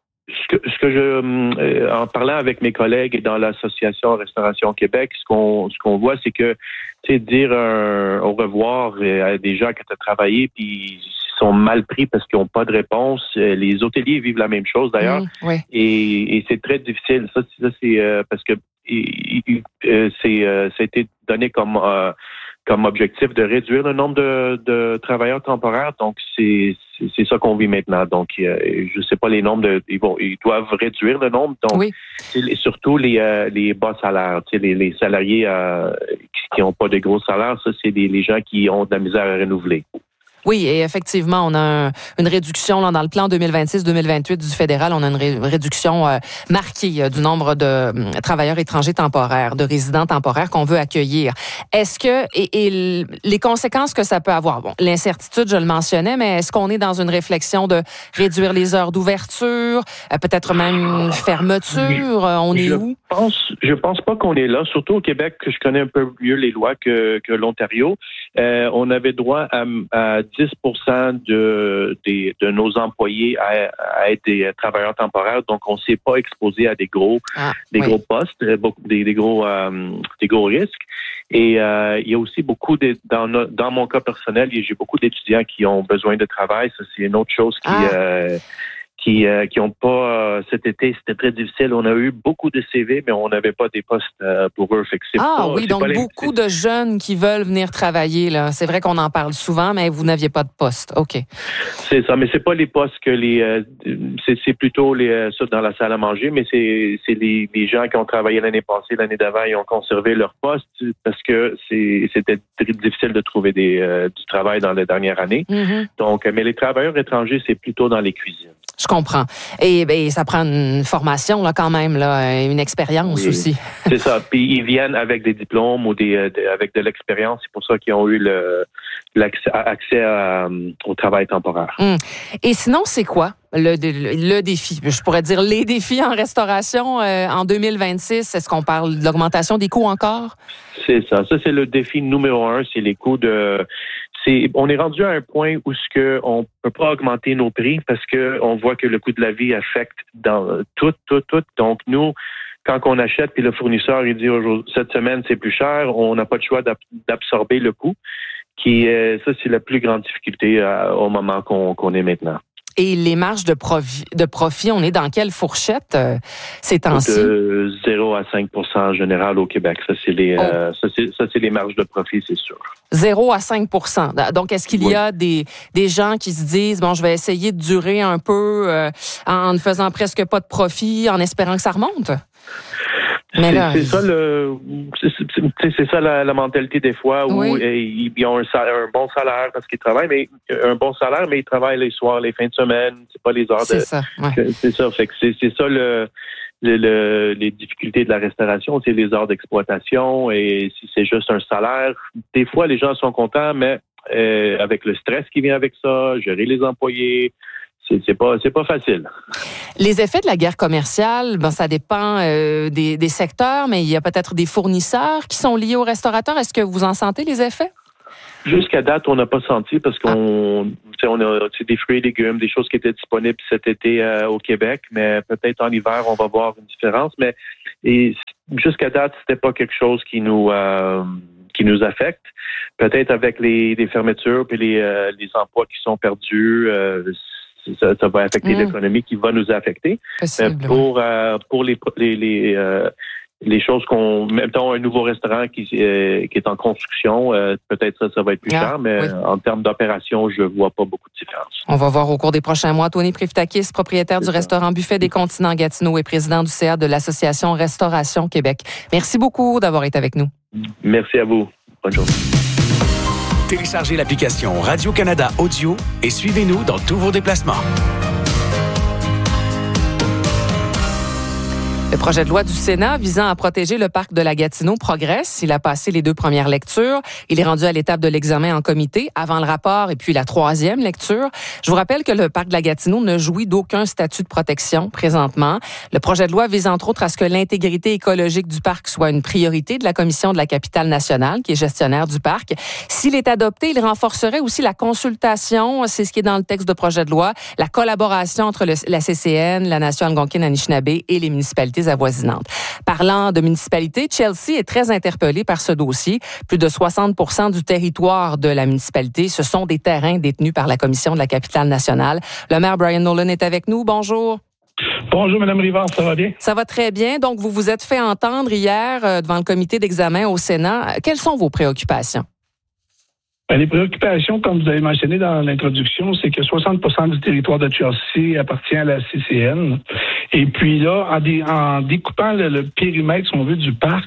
Ce que, ce que je, euh, en parlant avec mes collègues dans l'association Restauration Québec, ce qu'on, ce qu'on voit, c'est que, tu sais, dire un, au revoir à des gens qui ont travaillé puis ils sont mal pris parce qu'ils n'ont pas de réponse. Les hôteliers vivent la même chose d'ailleurs, mmh, oui. et, et c'est très difficile. Ça, ça c'est euh, parce que et, et, euh, c'est, euh, ça a été donné comme euh, comme objectif de réduire le nombre de, de travailleurs temporaires. Donc, c'est, c'est, c'est ça qu'on vit maintenant. Donc, euh, je ne sais pas les nombres, de, ils, vont, ils doivent réduire le nombre. Donc, oui. c'est surtout les, euh, les bas salaires, tu sais, les, les salariés euh, qui n'ont pas de gros salaires, ça, c'est les, les gens qui ont de la misère à renouveler. Oui, et effectivement, on a un, une réduction là, dans le plan deux mille vingt-six deux mille vingt-huit du fédéral. On a une ré, réduction euh, marquée euh, du nombre de euh, travailleurs étrangers temporaires, de résidents temporaires qu'on veut accueillir. Est-ce que, et, et les conséquences que ça peut avoir, bon, l'incertitude, je le mentionnais, mais est-ce qu'on est dans une réflexion de réduire les heures d'ouverture, euh, peut-être même une fermeture? On est je où? Pense, je pense pas qu'on est là, surtout au Québec, que je connais un peu mieux les lois que, que l'Ontario. Euh, on avait droit à, à dix pour cent de, de, de nos employés à, à être des travailleurs temporaires, donc on ne s'est pas exposé à des gros, ah, des oui. gros postes, des, des gros, euh, des gros risques. Et euh, il y a aussi beaucoup de, dans, dans mon cas personnel, j'ai beaucoup d'étudiants qui ont besoin de travail. Ça, c'est une autre chose qui, ah. euh, qui, euh, qui ont pas euh, cet été, c'était très difficile. On a eu beaucoup de C V, mais on n'avait pas des postes euh, pour eux. Fait que c'est ah pas, oui, c'est donc pas beaucoup de jeunes qui veulent venir travailler là. C'est vrai qu'on en parle souvent, mais vous n'aviez pas de poste. Ok. C'est ça, mais c'est pas les postes que les, euh, c'est, c'est plutôt les euh, ça dans la salle à manger, mais c'est c'est les, les gens qui ont travaillé l'année passée, l'année d'avant, ils ont conservé leur poste parce que c'est c'était très difficile de trouver des euh, du travail dans les dernières années. Mm-hmm. Donc, mais les travailleurs étrangers, c'est plutôt dans les cuisines. Je comprends. Et, et ça prend une formation là quand même, là, une expérience oui, aussi. C'est ça. Puis ils viennent avec des diplômes ou des, de, avec de l'expérience. C'est pour ça qu'ils ont eu le, l'accès accès à, au travail temporaire. Hum. Et sinon, c'est quoi le, le, le défi? Je pourrais dire les défis en restauration euh, en deux mille vingt-six. Est-ce qu'on parle de l'augmentation des coûts encore? C'est ça. Ça, c'est le défi numéro un. C'est les coûts de... C'est, on est rendu à un point où ce que on peut pas augmenter nos prix parce que on voit que le coût de la vie affecte dans tout, tout, tout. Donc nous, quand on achète puis le fournisseur il dit cette semaine c'est plus cher, on n'a pas le choix d'absorber le coût. qui euh, ça, c'est la plus grande difficulté euh, au moment qu'on, qu'on est maintenant. Et les marges de profit, de profit, on est dans quelle fourchette euh, ces temps-ci? De zéro à cinq pour cent en général au Québec. Ça, c'est les, oh. euh, ça, c'est, ça, c'est les marges de profit, c'est sûr. zéro à cinq pour cent. Donc, est-ce qu'il y a oui. des, des gens qui se disent, bon, je vais essayer de durer un peu euh, en ne faisant presque pas de profit, en espérant que ça remonte? Mais c'est, là, c'est ça le, c'est, c'est, c'est ça la, la mentalité des fois où oui. ils, ils ont un, salaire, un bon salaire parce qu'ils travaillent, mais un bon salaire, mais ils travaillent les soirs, les fins de semaine, c'est pas les heures c'est de. Ça, ouais. C'est ça, fait que c'est, c'est ça le, le, le, les difficultés de la restauration, c'est les heures d'exploitation et si c'est juste un salaire, des fois les gens sont contents, mais euh, avec le stress qui vient avec ça, gérer les employés. C'est, c'est pas c'est pas facile. Les effets de la guerre commerciale, ben ça dépend euh, des, des secteurs, mais il y a peut-être des fournisseurs qui sont liés aux restaurateurs. Est-ce que vous en sentez les effets? Jusqu'à date, on n'a pas senti parce qu'on ah. on a des fruits et légumes, des choses qui étaient disponibles cet été euh, au Québec, mais peut-être en hiver, on va voir une différence. Mais et jusqu'à date, c'était pas quelque chose qui nous euh, qui nous affecte. Peut-être avec les, les fermetures puis les, euh, les emplois qui sont perdus. Euh, Ça, ça va affecter mmh. l'économie qui va nous affecter. Possible, euh, pour euh, pour les les les, euh, les choses qu'on mettons un nouveau restaurant qui euh, qui est en construction, euh, peut-être ça ça va être plus ah, cher, mais oui. en termes d'opération, je vois pas beaucoup de différence. On va voir au cours des prochains mois. Tony Priftakis, propriétaire C'est du ça. restaurant Buffet des Continents Gatineau et président du C A de l'Association Restauration Québec. Merci beaucoup d'avoir été avec nous. Merci à vous. Bonne journée. Téléchargez l'application Radio-Canada Audio et suivez-nous dans tous vos déplacements. Le projet de loi du Sénat visant à protéger le parc de la Gatineau progresse. Il a passé les deux premières lectures. Il est rendu à l'étape de l'examen en comité, avant le rapport et puis la troisième lecture. Je vous rappelle que le parc de la Gatineau ne jouit d'aucun statut de protection présentement. Le projet de loi vise entre autres à ce que l'intégrité écologique du parc soit une priorité de la Commission de la capitale nationale, qui est gestionnaire du parc. S'il est adopté, il renforcerait aussi la consultation, c'est ce qui est dans le texte de projet de loi, la collaboration entre le, la C C N, la Nation Algonquine-Anishinaabe et les municipalités avoisinantes. Parlant de municipalité, Chelsea est très interpellée par ce dossier. Plus de soixante pour cent du territoire de la municipalité, ce sont des terrains détenus par la Commission de la capitale nationale. Le maire Brian Nolan est avec nous. Bonjour. Bonjour, Mme Rivard, ça va bien? Ça va très bien. Donc, vous vous êtes fait entendre hier euh, devant le comité d'examen au Sénat. Quelles sont vos préoccupations? Ben, les préoccupations, comme vous avez mentionné dans l'introduction, c'est que soixante pour cent du territoire de Chelsea appartient à la C C N. Et puis là, en, dé, en découpant le, le périmètre, si on veut, du parc,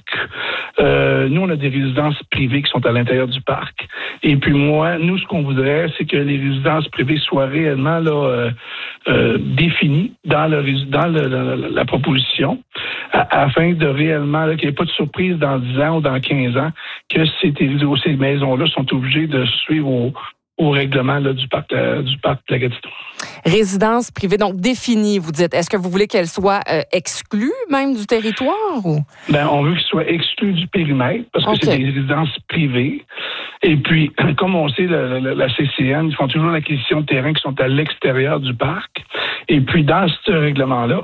euh, nous, on a des résidences privées qui sont à l'intérieur du parc. Et puis moi, nous, ce qu'on voudrait, c'est que les résidences privées soient réellement là, euh, euh, définies dans, le, dans le, la, la proposition, à, afin de réellement, là, qu'il n'y ait pas de surprise dans dix ans ou dans quinze ans, que ces, ces maisons-là sont obligées de suivre au, au règlement là, du parc euh, du parc de la Gatineau. Résidence privée, donc définie, vous dites. Est-ce que vous voulez qu'elle soit euh, exclue même du territoire? Ou? Ben, on veut qu'elle soit exclue du périmètre parce que okay. c'est des résidences privées. Et puis, comme on sait, la, la, la C C N, ils font toujours l'acquisition de terrains qui sont à l'extérieur du parc. Et puis, dans ce règlement-là,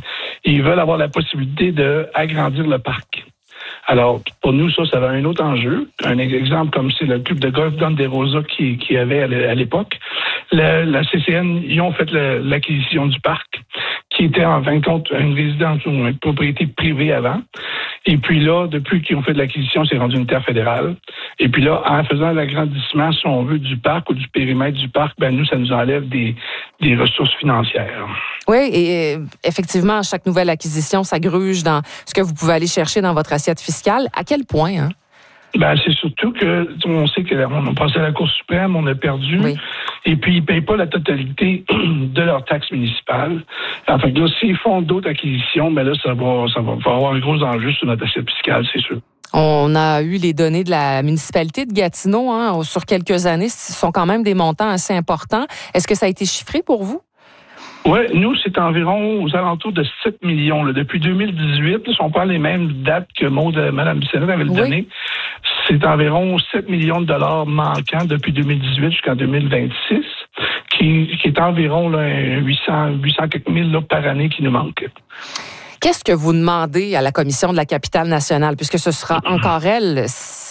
ils veulent avoir la possibilité d'agrandir le parc. Alors, pour nous, ça, ça avait un autre enjeu. Un exemple comme c'est le club de golf Don des Rosas qui, qui avait à l'époque. La, la C C N, ils ont fait la, l'acquisition du parc, qui était en fin de compte une résidence ou une propriété privée avant. Et puis là, depuis qu'ils ont fait de l'acquisition, c'est rendu une terre fédérale. Et puis là, en faisant l'agrandissement, si on veut, du parc ou du périmètre du parc, ben nous, ça nous enlève des, des ressources financières. Oui, et effectivement, à chaque nouvelle acquisition, ça gruge dans ce que vous pouvez aller chercher dans votre assiette fiscale. À quel point, hein? Ben, c'est surtout que on sait qu'on a passé à la Cour suprême, on a perdu, oui. Et puis ils ne payent pas la totalité de leurs taxes municipales. Enfin, là, s'ils font d'autres acquisitions, ben là, ça va, ça va, va avoir un gros enjeu sur notre assiette fiscale, c'est sûr. On a eu les données de la municipalité de Gatineau, hein, sur quelques années, ce sont quand même des montants assez importants. Est-ce que ça a été chiffré pour vous? Oui, nous, c'est environ aux alentours de sept millions. Là. Depuis deux mille dix-huit, là, si on prend les mêmes dates que Maud, Mme Bissonnette avait oui. donné, c'est environ sept millions de dollars manquants depuis deux mille dix-huit jusqu'en deux mille vingt-six, qui, qui est environ là, huit cents, huit cents quelques mille là, par année qui nous manquent. Qu'est-ce que vous demandez à la Commission de la capitale nationale, puisque ce sera encore elle,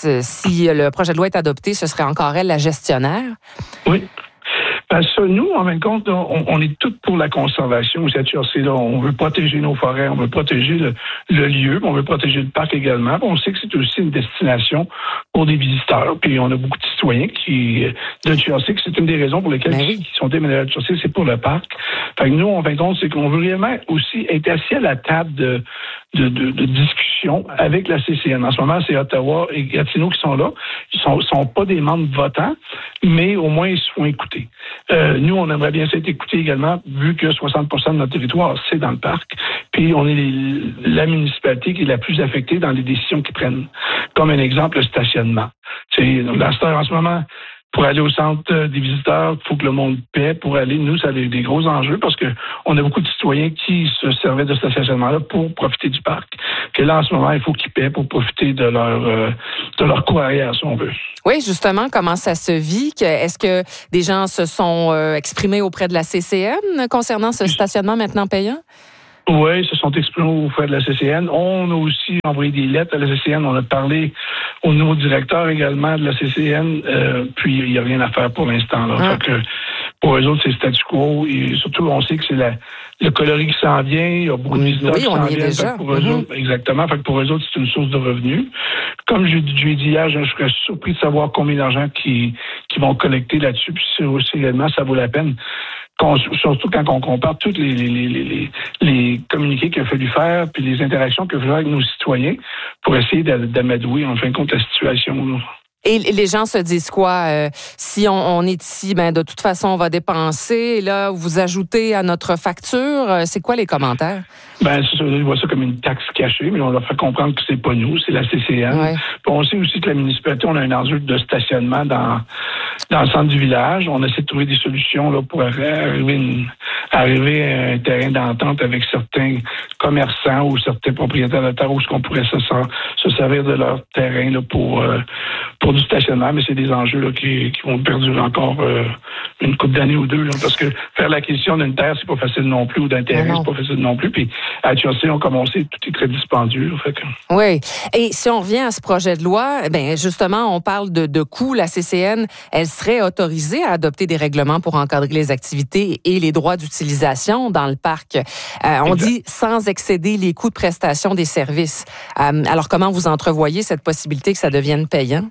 si le projet de loi est adopté, ce serait encore elle la gestionnaire? Oui. Parce que nous, en fin de compte, on, on est tous pour la conservation aussi à T R C. Là, on veut protéger nos forêts, on veut protéger le, le lieu, on veut protéger le parc également. On sait que c'est aussi une destination pour des visiteurs. Puis on a beaucoup de citoyens qui de T R C, que c'est une des raisons pour lesquelles oui. ils sont déménagés à T R C, c'est pour le parc. Fait que nous, en fin de compte, c'est qu'on veut réellement aussi être assis à la table de, de, de, de discussion avec la C C N. En ce moment, c'est Ottawa et Gatineau qui sont là. Ils sont, sont pas des membres votants, mais au moins ils se font écouter. Euh, nous, on aimerait bien s'être écoutés également, vu que soixante pour cent de notre territoire, c'est dans le parc. Puis, on est les, la municipalité qui est la plus affectée dans les décisions qu'ils prennent. Comme un exemple, le stationnement. C'est la star en ce moment. Pour aller au centre des visiteurs, il faut que le monde paie pour aller. Nous, ça a des, des gros enjeux parce que on a beaucoup de citoyens qui se servaient de ce stationnement-là pour profiter du parc. Que là, en ce moment, il faut qu'ils paient pour profiter de leur euh, de leur cours arrière, si on veut. Oui, justement, comment ça se vit? Est-ce que des gens se sont euh, exprimés auprès de la C C N concernant ce stationnement maintenant payant? Oui, ils se sont exprimés auprès de la C C N. On a aussi envoyé des lettres à la C C N. On a parlé au nouveau directeur également de la C C N. Euh, puis, il n'y a rien à faire pour l'instant. Là. Ah. Fait que pour eux autres, c'est statu quo. Et surtout, on sait que c'est la, le coloris qui s'en vient. Il y a beaucoup de visiteurs oui, qui s'en viennent. Déjà. Pour eux mm-hmm. autres, exactement. Fait que pour eux autres, c'est une source de revenus. Comme je, je l'ai dit hier, je, je serais surpris de savoir combien d'argent qui, qui vont collecter là-dessus. Puis c'est aussi également, ça vaut la peine. Surtout quand on compare tous les, les, les, les, les communiqués qu'il a fallu faire puis les interactions qu'il a fallu faire avec nos citoyens pour essayer d'amadouer en fin de compte la situation. Là. Et les gens se disent quoi? Euh, si on, on est ici, ben de toute façon, on va dépenser. Et là, vous ajoutez à notre facture. C'est quoi les commentaires? Ben, c'est ça, ils voient ça comme une taxe cachée, mais on leur fait comprendre que c'est pas nous, c'est la C C N. Ouais. Puis on sait aussi que la municipalité, on a un enjeu de stationnement dans, dans le centre du village. On essaie de trouver des solutions là, pour arriver, une, arriver à un terrain d'entente avec certains commerçants ou certains propriétaires de terre où on pourrait se, se servir de leur terrain là, pour, euh, pour du stationnement, mais c'est des enjeux là, qui, qui vont perdurer encore euh, une couple d'années ou deux. Là, parce que faire l'acquisition d'une terre, c'est pas facile non plus, ou d'un terrain, c'est pas facile non plus. Puis à T R C, on commencé, tout est très dispendieux. Fait que... Oui. Et si on revient à ce projet de loi, ben justement, on parle de, de coûts. La C C N, elle serait autorisée à adopter des règlements pour encadrer les activités et les droits d'utilisation dans le parc. Euh, on exact. dit sans excéder les coûts de prestation des services. Euh, alors, comment vous entrevoyez cette possibilité que ça devienne payant?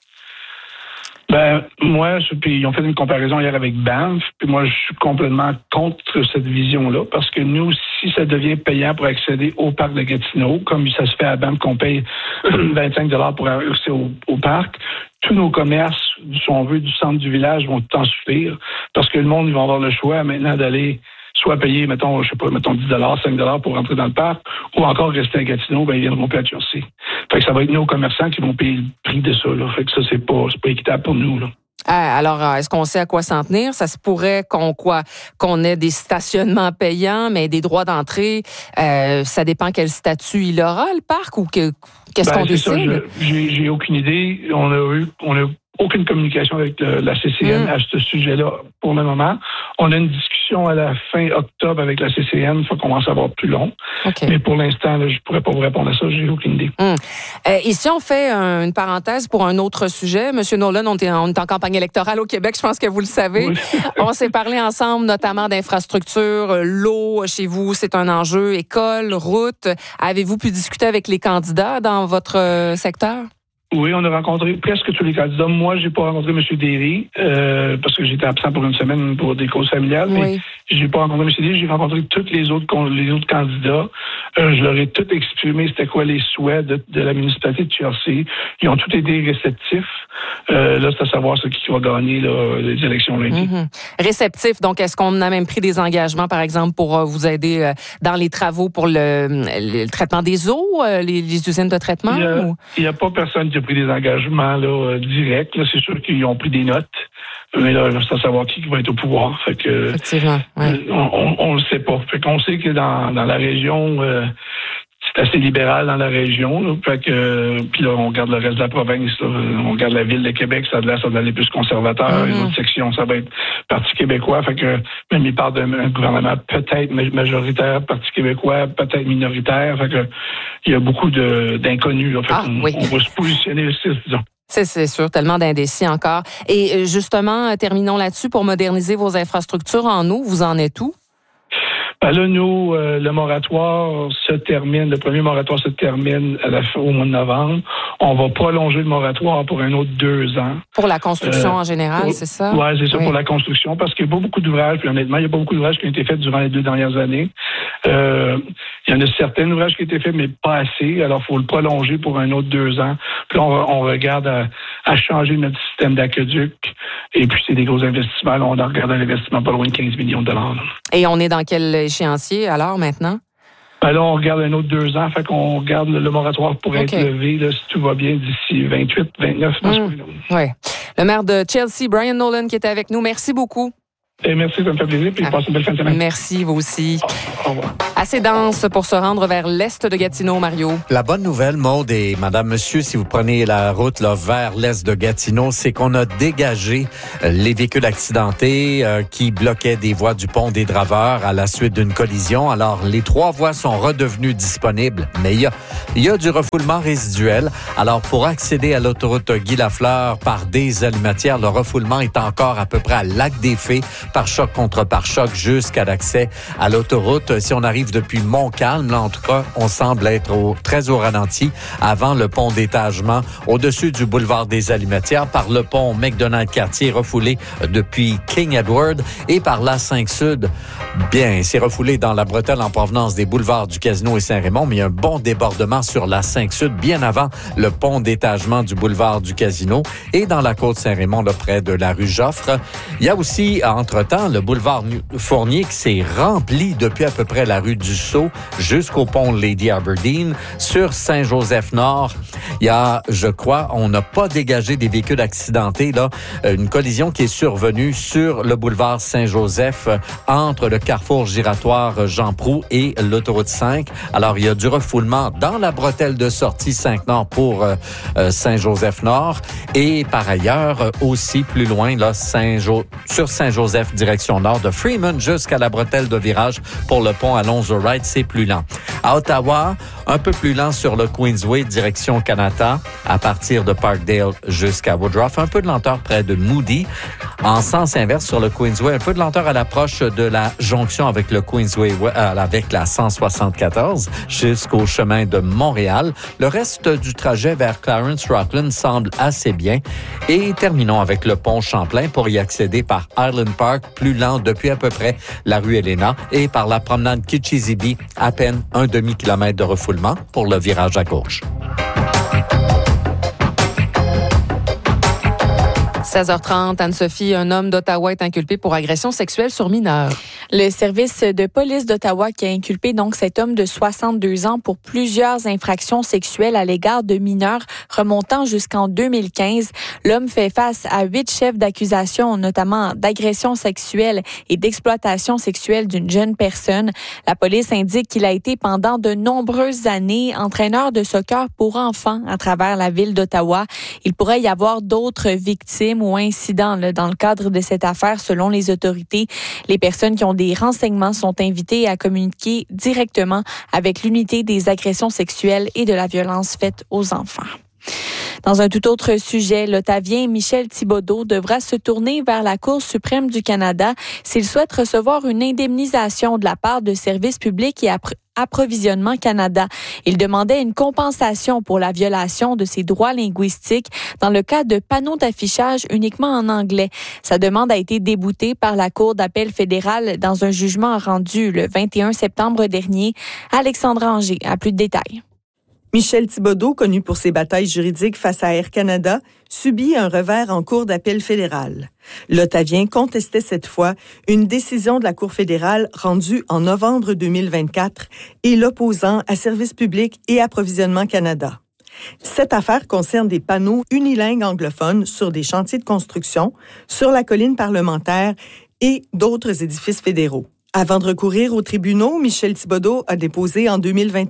Ben, moi, je, puis ils ont fait une comparaison hier avec Banff, puis moi, je suis complètement contre cette vision-là, parce que nous, si ça devient payant pour accéder au parc de Gatineau, comme ça se fait à Banff, qu'on paye vingt-cinq dollars pour accéder au, au parc, tous nos commerces, si on veut, du centre du village vont tout en souffrir, parce que le monde, ils vont avoir le choix maintenant d'aller soit payer, mettons, je sais pas, mettons dix dollars, cinq dollars pour rentrer dans le parc, ou encore rester à Gatineau, ben, ils viendront plus à T R C. Fait que ça va être nos commerçants qui vont payer le prix de ça, là. Fait que ça, c'est pas, c'est pas équitable pour nous, là. Ah, alors, est-ce qu'on sait à quoi s'en tenir? Ça se pourrait qu'on quoi qu'on ait des stationnements payants, mais des droits d'entrée. Euh, ça dépend quel statut il aura, le parc, ou que, qu'est-ce ben, qu'on décide? Ça, j'ai, j'ai aucune idée. On a eu, on a aucune communication avec le, la C C N mmh. à ce sujet-là pour le moment. On a une discussion à la fin octobre avec la C C N. Il faut qu'on va en savoir plus long. Okay. Mais pour l'instant, là, je ne pourrais pas vous répondre à ça. J'ai aucune idée. Mmh. Euh, ici, on fait un, une parenthèse pour un autre sujet. Monsieur Nolan, on est, on est en campagne électorale au Québec. Je pense que vous le savez. Oui. On s'est parlé ensemble, notamment d'infrastructures. L'eau, chez vous, c'est un enjeu. École, route. Avez-vous pu discuter avec les candidats dans votre secteur? Oui, on a rencontré presque tous les candidats. Moi, j'ai pas rencontré M. Derry euh, parce que j'étais absent pour une semaine pour des causes familiales, oui. mais j'ai pas rencontré M. Derry. J'ai rencontré tous les autres les autres candidats. Euh, je leur ai tout exprimé c'était quoi les souhaits de, de la municipalité de T R C. Ils ont tous été réceptifs. Euh, là, c'est à savoir ce qui va gagner là, les élections lundi. Mm-hmm. Réceptifs. Donc, est-ce qu'on a même pris des engagements, par exemple, pour euh, vous aider euh, dans les travaux pour le, le, le traitement des eaux, euh, les, les usines de traitement? Il n'y a, a pas personne qui a pris des engagements là, euh, directs. Là, c'est sûr qu'ils ont pris des notes. Mais là, c'est à savoir qui va être au pouvoir. Fait que, Effectivement. Ouais. On, on, on le sait pas. Fait qu'on sait que dans, dans la région, euh, c'est assez libéral dans la région. Là, fait que, euh, puis là, on regarde le reste de la province. Là, on regarde la ville de Québec, ça a l'air, ça va aller plus conservateur. Mm-hmm. Les autres sections, ça va être Parti québécois. Fait que même il parle d'un gouvernement peut-être majoritaire, Parti québécois, peut-être minoritaire. Fait que il y a beaucoup de, d'inconnus. Là, fait ah, qu'on, oui. on va se positionner le six, disons. C'est, c'est sûr, tellement d'indécis encore. Et justement, terminons là-dessus pour moderniser vos infrastructures en eau. Vous en êtes où? Ben là, nous, euh, le moratoire se termine, le premier moratoire se termine à la, au mois de novembre. On va prolonger le moratoire pour un autre deux ans. Pour la construction euh, en général, pour, c'est ça? Oui, c'est ça, oui. pour la construction, parce qu'il n'y a pas beaucoup d'ouvrages, puis honnêtement, il n'y a pas beaucoup d'ouvrages qui ont été faits durant les deux dernières années. Euh, il y en a certains ouvrages qui ont été faits, mais pas assez. Alors, il faut le prolonger pour un autre deux ans. Puis on, on regarde à, à changer notre système d'aqueduc. Et puis, c'est des gros investissements. Là, on regarde un investissement pas loin de quinze millions de dollars. Là. Et on est dans quel échéancier, alors, maintenant? Ben là, on regarde un autre deux ans. Fait qu'on regarde le, le moratoire pour okay. être levé, là, si tout va bien, d'ici vingt-huit, vingt-neuf. Dans mmh. ce oui. Le maire de Chelsea, Brian Nolan, qui était avec nous. Merci beaucoup. Et merci, ça me fait plaisir. Puis ah. passe une belle fin de semaine. Merci, vous aussi. Au, au revoir. Assez dense pour se rendre vers l'est de Gatineau, Mario. La bonne nouvelle, Maude et Madame, Monsieur, si vous prenez la route là, vers l'est de Gatineau, c'est qu'on a dégagé les véhicules accidentés euh, qui bloquaient des voies du pont des Draveurs à la suite d'une collision. Alors, les trois voies sont redevenues disponibles, mais il y a, il y a du refoulement résiduel. Alors, pour accéder à l'autoroute Guy Lafleur par des Alimatières, le refoulement est encore à peu près à Lac-des-Fées, par choc contre par choc jusqu'à l'accès à l'autoroute. Si on arrive depuis Montcalm, là, en tout cas, on semble être au, très au ralenti avant le pont d'étagement au-dessus du boulevard des Alimatières, par le pont McDonald-Cartier refoulé depuis King Edward et par l'A cinq Sud. Bien, c'est refoulé dans la bretelle en provenance des boulevards du Casino et Saint-Raymond, mais il y a un bon débordement sur l'A cinq Sud bien avant le pont d'étagement du boulevard du Casino et dans la côte Saint-Raymond, là, près de la rue Joffre. Il y a aussi, entre Entre-temps, le boulevard Fournier qui s'est rempli depuis à peu près la rue du Sceau jusqu'au pont Lady Aberdeen sur Saint-Joseph-Nord. Il y a, je crois, on n'a pas dégagé des véhicules accidentés, là. Une collision qui est survenue sur le boulevard Saint-Joseph entre le carrefour giratoire Jean Proulx et l'autoroute cinq. Alors, il y a du refoulement dans la bretelle de sortie cinq Nord pour euh, Saint-Joseph-Nord et par ailleurs aussi plus loin, là, Saint-Jo- sur Saint-Joseph direction nord de Freeman jusqu'à la bretelle de virage pour le pont Alonzo-Wright, c'est plus lent. À Ottawa, un peu plus lent sur le Queensway direction Kanata à partir de Parkdale jusqu'à Woodruff. Un peu de lenteur près de Moody. En sens inverse sur le Queensway, un peu de lenteur à l'approche de la jonction avec le Queensway, euh, avec la cent soixante-quatorze jusqu'au chemin de Montréal. Le reste du trajet vers Clarence-Rockland semble assez bien. Et terminons avec le pont Champlain pour y accéder par Island Park, plus lent depuis à peu près la rue Elena et par la promenade Kitchizibee, à peine un demi-kilomètre de refoulement pour le virage à gauche. seize heures trente, Anne-Sophie, un homme d'Ottawa est inculpé pour agression sexuelle sur mineur. Le service de police d'Ottawa qui a inculpé donc cet homme de soixante-deux ans pour plusieurs infractions sexuelles à l'égard de mineurs remontant jusqu'en deux mille quinze. L'homme fait face à huit chefs d'accusation, notamment d'agression sexuelle et d'exploitation sexuelle d'une jeune personne. La police indique qu'il a été pendant de nombreuses années entraîneur de soccer pour enfants à travers la ville d'Ottawa. Il pourrait y avoir d'autres victimes ou incidents là, dans le cadre de cette affaire, selon les autorités. Les personnes qui ont des renseignements sont invitées à communiquer directement avec l'unité des agressions sexuelles et de la violence faite aux enfants. Dans un tout autre sujet, l'Ottavien Michel Thibodeau devra se tourner vers la Cour suprême du Canada s'il souhaite recevoir une indemnisation de la part de Services publics et après Approvisionnement Canada. Il demandait une compensation pour la violation de ses droits linguistiques dans le cas de panneaux d'affichage uniquement en anglais. Sa demande a été déboutée par la Cour d'appel fédérale dans un jugement rendu le vingt et un septembre dernier. Alexandre Anger a plus de détails. Michel Thibodeau, connu pour ses batailles juridiques face à Air Canada, subit un revers en Cour d'appel fédérale. L'Ottavien contestait cette fois une décision de la Cour fédérale rendue en novembre deux mille vingt-quatre et l'opposant à Services publics et Approvisionnement Canada. Cette affaire concerne des panneaux unilingues anglophones sur des chantiers de construction, sur la colline parlementaire et d'autres édifices fédéraux. Avant de recourir aux tribunaux, Michel Thibodeau a déposé en deux mille vingt et un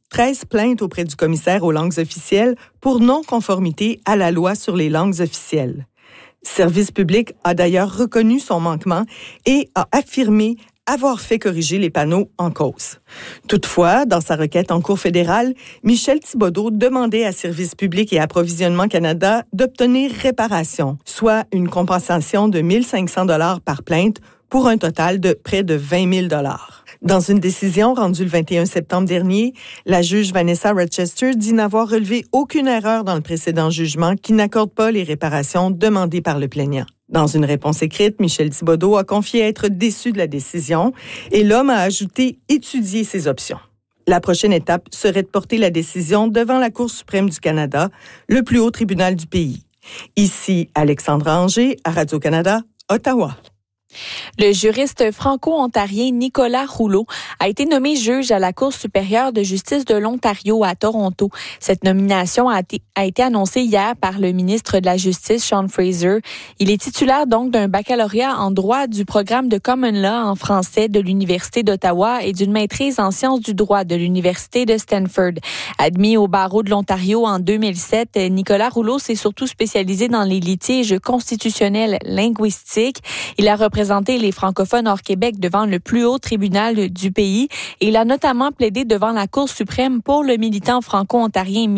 treize plaintes auprès du commissaire aux langues officielles pour non-conformité à la loi sur les langues officielles. Service public a d'ailleurs reconnu son manquement et a affirmé avoir fait corriger les panneaux en cause. Toutefois, dans sa requête en Cour fédérale, Michel Thibodeau demandait à Service public et Approvisionnement Canada d'obtenir réparation, soit une compensation de mille cinq cents dollars par plainte pour un total de près de vingt mille dollars. Dans une décision rendue le vingt et un septembre dernier, la juge Vanessa Rochester dit n'avoir relevé aucune erreur dans le précédent jugement qui n'accorde pas les réparations demandées par le plaignant. Dans une réponse écrite, Michel Thibodeau a confié être déçu de la décision et l'homme a ajouté étudier ses options. La prochaine étape serait de porter la décision devant la Cour suprême du Canada, le plus haut tribunal du pays. Ici, Alexandra Anger, à Radio-Canada, Ottawa. Le juriste franco-ontarien Nicolas Rouleau a été nommé juge à la Cour supérieure de justice de l'Ontario à Toronto. Cette nomination a été, a été annoncée hier par le ministre de la Justice, Sean Fraser. Il est titulaire donc d'un baccalauréat en droit du programme de Common Law en français de l'Université d'Ottawa et d'une maîtrise en sciences du droit de l'Université de Stanford. Admis au barreau de l'Ontario en deux mille sept, Nicolas Rouleau s'est surtout spécialisé dans les litiges constitutionnels linguistiques. Il a représenté les francophones hors Québec devant le plus haut tribunal du pays et il a notamment plaidé devant la Cour suprême pour le militant franco-ontarien